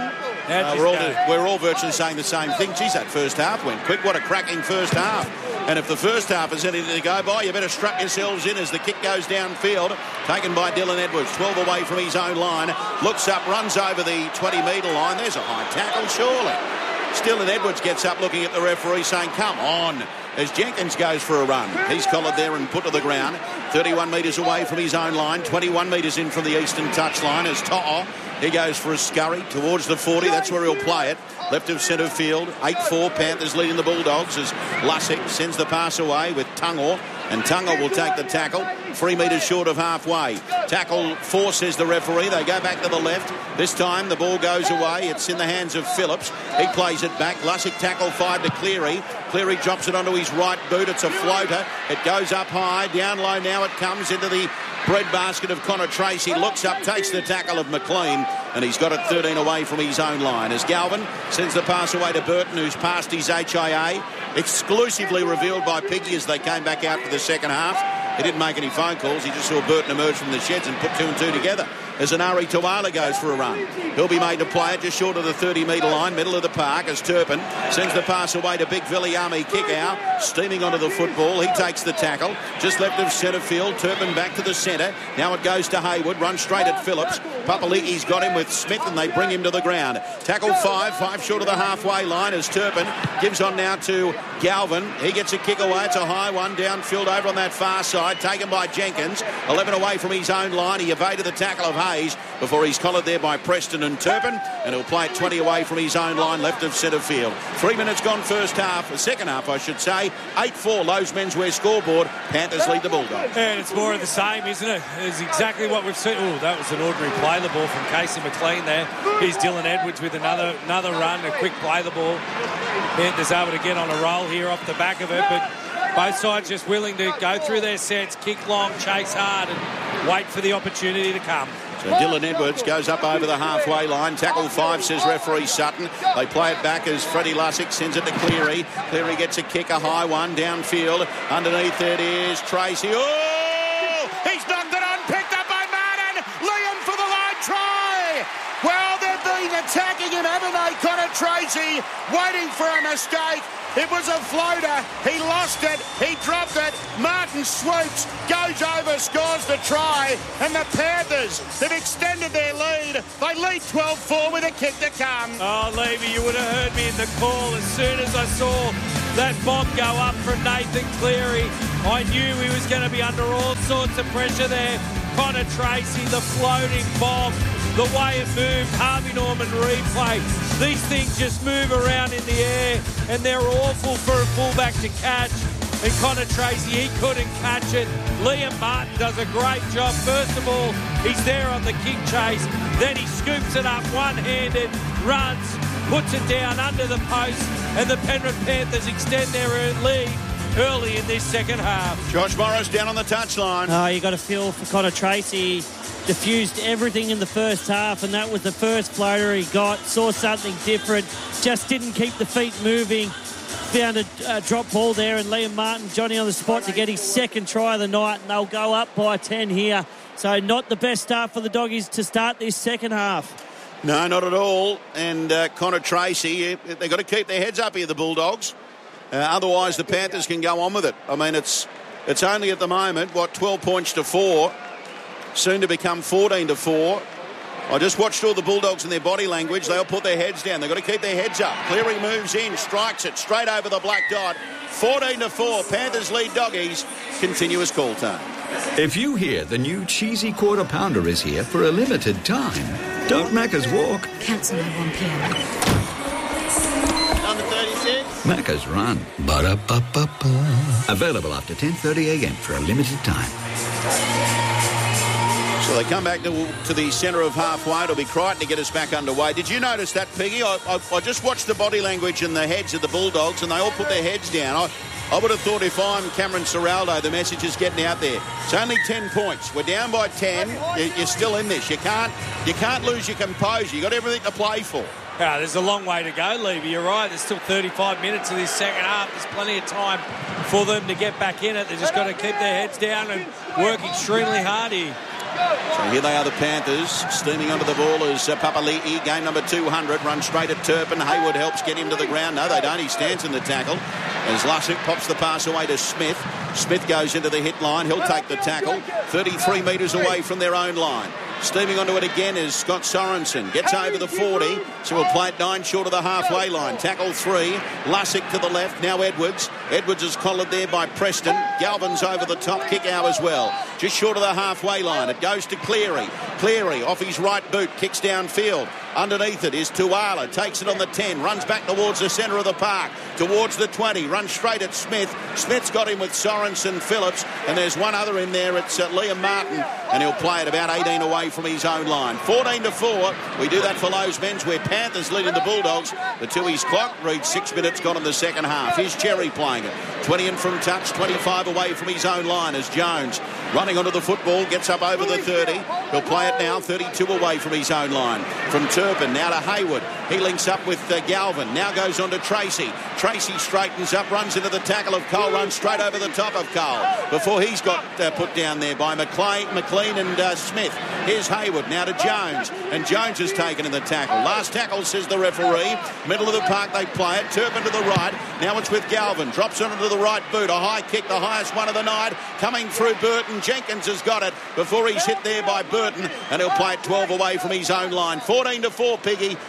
We're all virtually saying the same thing. Geez, that first half went quick. What a cracking first half. And if the first half is anything to go by, you better strap yourselves in as the kick goes downfield. Taken by Dylan Edwards, 12 away from his own line. Looks up, runs over the 20-metre line. There's a high tackle, surely. Still, and Edwards gets up looking at the referee saying, come on, as Jenkins goes for a run. He's collared there and put to the ground. 31 metres away from his own line, 21 metres in from the eastern touchline as To'o, he goes for a scurry towards the 40. That's where he'll play it. Left of centre field, 8-4, Panthers leading the Bulldogs as Lussick sends the pass away with Tungo. And Tungo will take the tackle, 3 metres short of halfway. Tackle 4, says the referee. They go back to the left. This time the ball goes away. It's in the hands of Phillips. He plays it back. Lussick tackle 5 to Cleary. Cleary drops it onto his right boot. It's a floater. It goes up high. Down low now it comes into the breadbasket of Connor Tracy. Looks up, takes the tackle of McLean, and he's got it 13 away from his own line. As Galvin sends the pass away to Burton, who's passed his HIA. Exclusively revealed by Piggy as they came back out for the second half. He didn't make any phone calls. He just saw Burton emerge from the sheds and put 2 and 2 together. As Anari Tawala goes for a run. He'll be made to play it just short of the 30-metre line, middle of the park, as Turpin sends the pass away to Big Viliami Kickout, steaming onto the football. He takes the tackle, just left of centre field. Turpin back to the centre. Now it goes to Hayward, runs straight at Phillips. Papali'i's got him with Smith, and they bring him to the ground. Tackle 5 short of the halfway line as Turpin gives on now to Galvin. He gets a kick away. It's a high one downfield over on that far side, taken by Jenkins. 11 away from his own line. He evaded the tackle of Hayes before he's collared there by Preston and Turpin, and he'll play it 20 away from his own line, left of centre field. 3 minutes gone first half, the second half I should say. 8-4 Lowe's Menswear scoreboard. Panthers lead the Bulldogs. And it's more of the same, isn't it? It's exactly what we've seen. Oh, that was an ordinary play the ball from Casey McLean there. Here's Dylan Edwards with another run, a quick play the ball. Panthers able to get on a roll here off the back of it, but both sides just willing to go through their sets, kick long, chase hard, and wait for the opportunity to come. So Dylan Edwards goes up over the halfway line. Tackle 5, says referee Sutton. They play it back as Freddie Lussick sends it to Cleary. Cleary gets a kick, a high one, downfield. Underneath it is Tracy. Oh! He's knocked it on, picked up by Martin. Liam for the line try. Well, they've been attacking him, haven't they? Connor Tracy waiting for a mistake. It was a floater. He lost it. He dropped it. Martin swoops, goes over, scores the try. And the Panthers have extended their lead. They lead 12-4 with a kick to come. Oh, Levy, you would have heard me in the call as soon as I saw that bomb go up from Nathan Cleary. I knew he was going to be under all sorts of pressure there. Connor Tracy, the floating bomb. The way it moved, Harvey Norman replay. These things just move around in the air, and they're awful for a fullback to catch. And Connor Tracy, he couldn't catch it. Liam Martin does a great job. First of all, he's there on the kick chase. Then he scoops it up one-handed, runs, puts it down under the post, and the Penrith Panthers extend their lead early in this second half. Josh Morris down on the touchline. Oh, you got to feel for Connor Tracy. Diffused everything in the first half, and that was the first floater he got. Saw something different, just didn't keep the feet moving. Found a drop ball there, and Liam Martin, Johnny on the spot to get his second try of the night, and they'll go up by 10 here. So not the best start for the Doggies to start this second half. No, not at all. And Connor Tracy, they've got to keep their heads up here, the Bulldogs. Otherwise, the Panthers can go on with it. I mean, it's only at the moment, 12 points to 4. Soon to become 14-4. I just watched all the Bulldogs and their body language. They'll put their heads down. They've got to keep their heads up. Cleary moves in, strikes it straight over the black dot. 14-4. Panthers lead Doggies. Continuous call time. If you hear the new cheesy quarter pounder is here for a limited time, don't Macca's walk. Cancel at 1 p.m. Number 36. Macca's run. Ba-da-ba-ba-ba. Available after 10:30 a.m. for a limited time. So they come back to the centre of halfway. It'll be Crichton to get us back underway. Did you notice that, Piggy? I just watched the body language and the heads of the Bulldogs, and they all put their heads down. I would have thought if I'm Cameron Ciraldo, the message is getting out there. It's only 10 points. We're down by 10. You're still in this. You can't lose your composure. You've got everything to play for. Yeah, there's a long way to go, Levy. You're right. There's still 35 minutes of this second half. There's plenty of time for them to get back in it. They've just got to keep their heads down and work extremely hard here. So here they are, the Panthers, steaming under the ball as Papali'i, game number 200, runs straight at Turpin. Hayward helps get him to the ground. No, they don't. He stands in the tackle as Lussick pops the pass away to Smith. Smith goes into the hit line. He'll take the tackle. 33 metres away from their own line. Steaming onto it again is Scott Sorensen. Gets over the 40, so we'll play it 9 short of the halfway line. Tackle 3. Lussick to the left. Now Edwards. Edwards is collared there by Preston. Galvin's over the top. Kick out as well. Just short of the halfway line. It goes to Cleary. Cleary off his right boot. Kicks downfield. Underneath it is Tuala. Takes it on the 10. Runs back towards the centre of the park. Towards the 20. Runs straight at Smith. Smith's got him with Sorensen Phillips. And there's one other in there. It's Liam Martin. And he'll play it about 18 away from his own line. 14-4. We do that for Lowe's Menswear. Panthers leading the Bulldogs. The Tui's clock reads 6 minutes gone in the second half. Here's Cherry playing it. 20 in from touch. 25 away from his own line as Jones running onto the football. Gets up over the 30. He'll play it now. 32 away from his own line. From Turpin now to Hayward. He links up with Galvin. Now goes on to Tracy. Tracy straightens up, runs into the tackle of Cole, runs straight over the top of Cole before he's got put down there by McLean and Smith. Here's Hayward now to Jones, and Jones is taken in the tackle. Last tackle, says the referee. Middle of the park they play it. Turpin to the right. Now it's with Galvin. Drops onto the right boot. A high kick, the highest one of the night. Coming through Burton. Jenkins has got it before he's hit there by Burton, and he'll play it 12 away from his own line. 14-4, Piggy. Panthers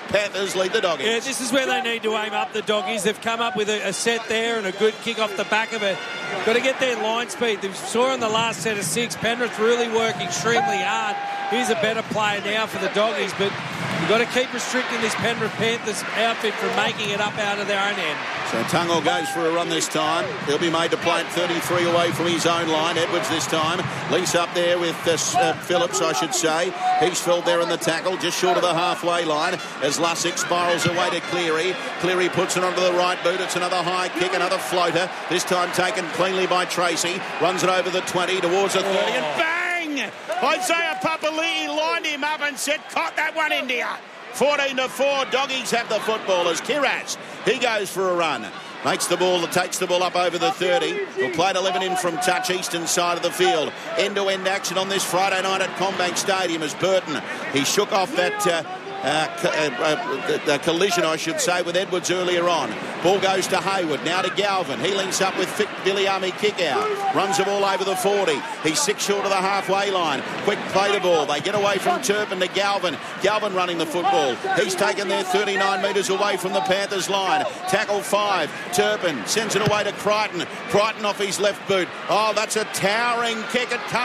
Panthers lead the Doggies. Yeah, this is where they need to aim up, the Doggies. They've come up with a set there and a good kick off the back of it. Got to get their line speed. They saw in the last set of 6, Penrith really work extremely hard. Here's a better player now for the Doggies, but you've got to keep restricting this Penrith Panthers outfit from making it up out of their own end. So Tungle goes for a run this time. He'll be made to play at 33 away from his own line. Edwards this time. Links up there with Phillips, I should say. He's filled there in the tackle, just short of the halfway line as Lussick spirals away to Cleary. Cleary puts it onto the right boot. It's another high kick, another floater. This time taken cleanly by Tracy. Runs it over the 20 towards the 30 and bang! Isaiah Papali'i lined him up and said, "Caught that one, India." 14-4. Doggies have the football as Kiraz, he goes for a run. Takes the ball up over the 30. Will play to 11 in from touch, eastern side of the field. End-to-end action on this Friday night at CommBank Stadium as Burton. He shook off that collision, I should say, with Edwards earlier on. Ball goes to Hayward, now to Galvin. He links up with Viliami kick out. Runs the ball over the 40. He's 6 short of the halfway line. Quick play to ball. They get away from Turpin to Galvin. Galvin running the football. He's taken there 39 metres away from the Panthers line. Tackle 5. Turpin sends it away to Crichton. Crichton off his left boot. Oh, that's a towering kick. It comes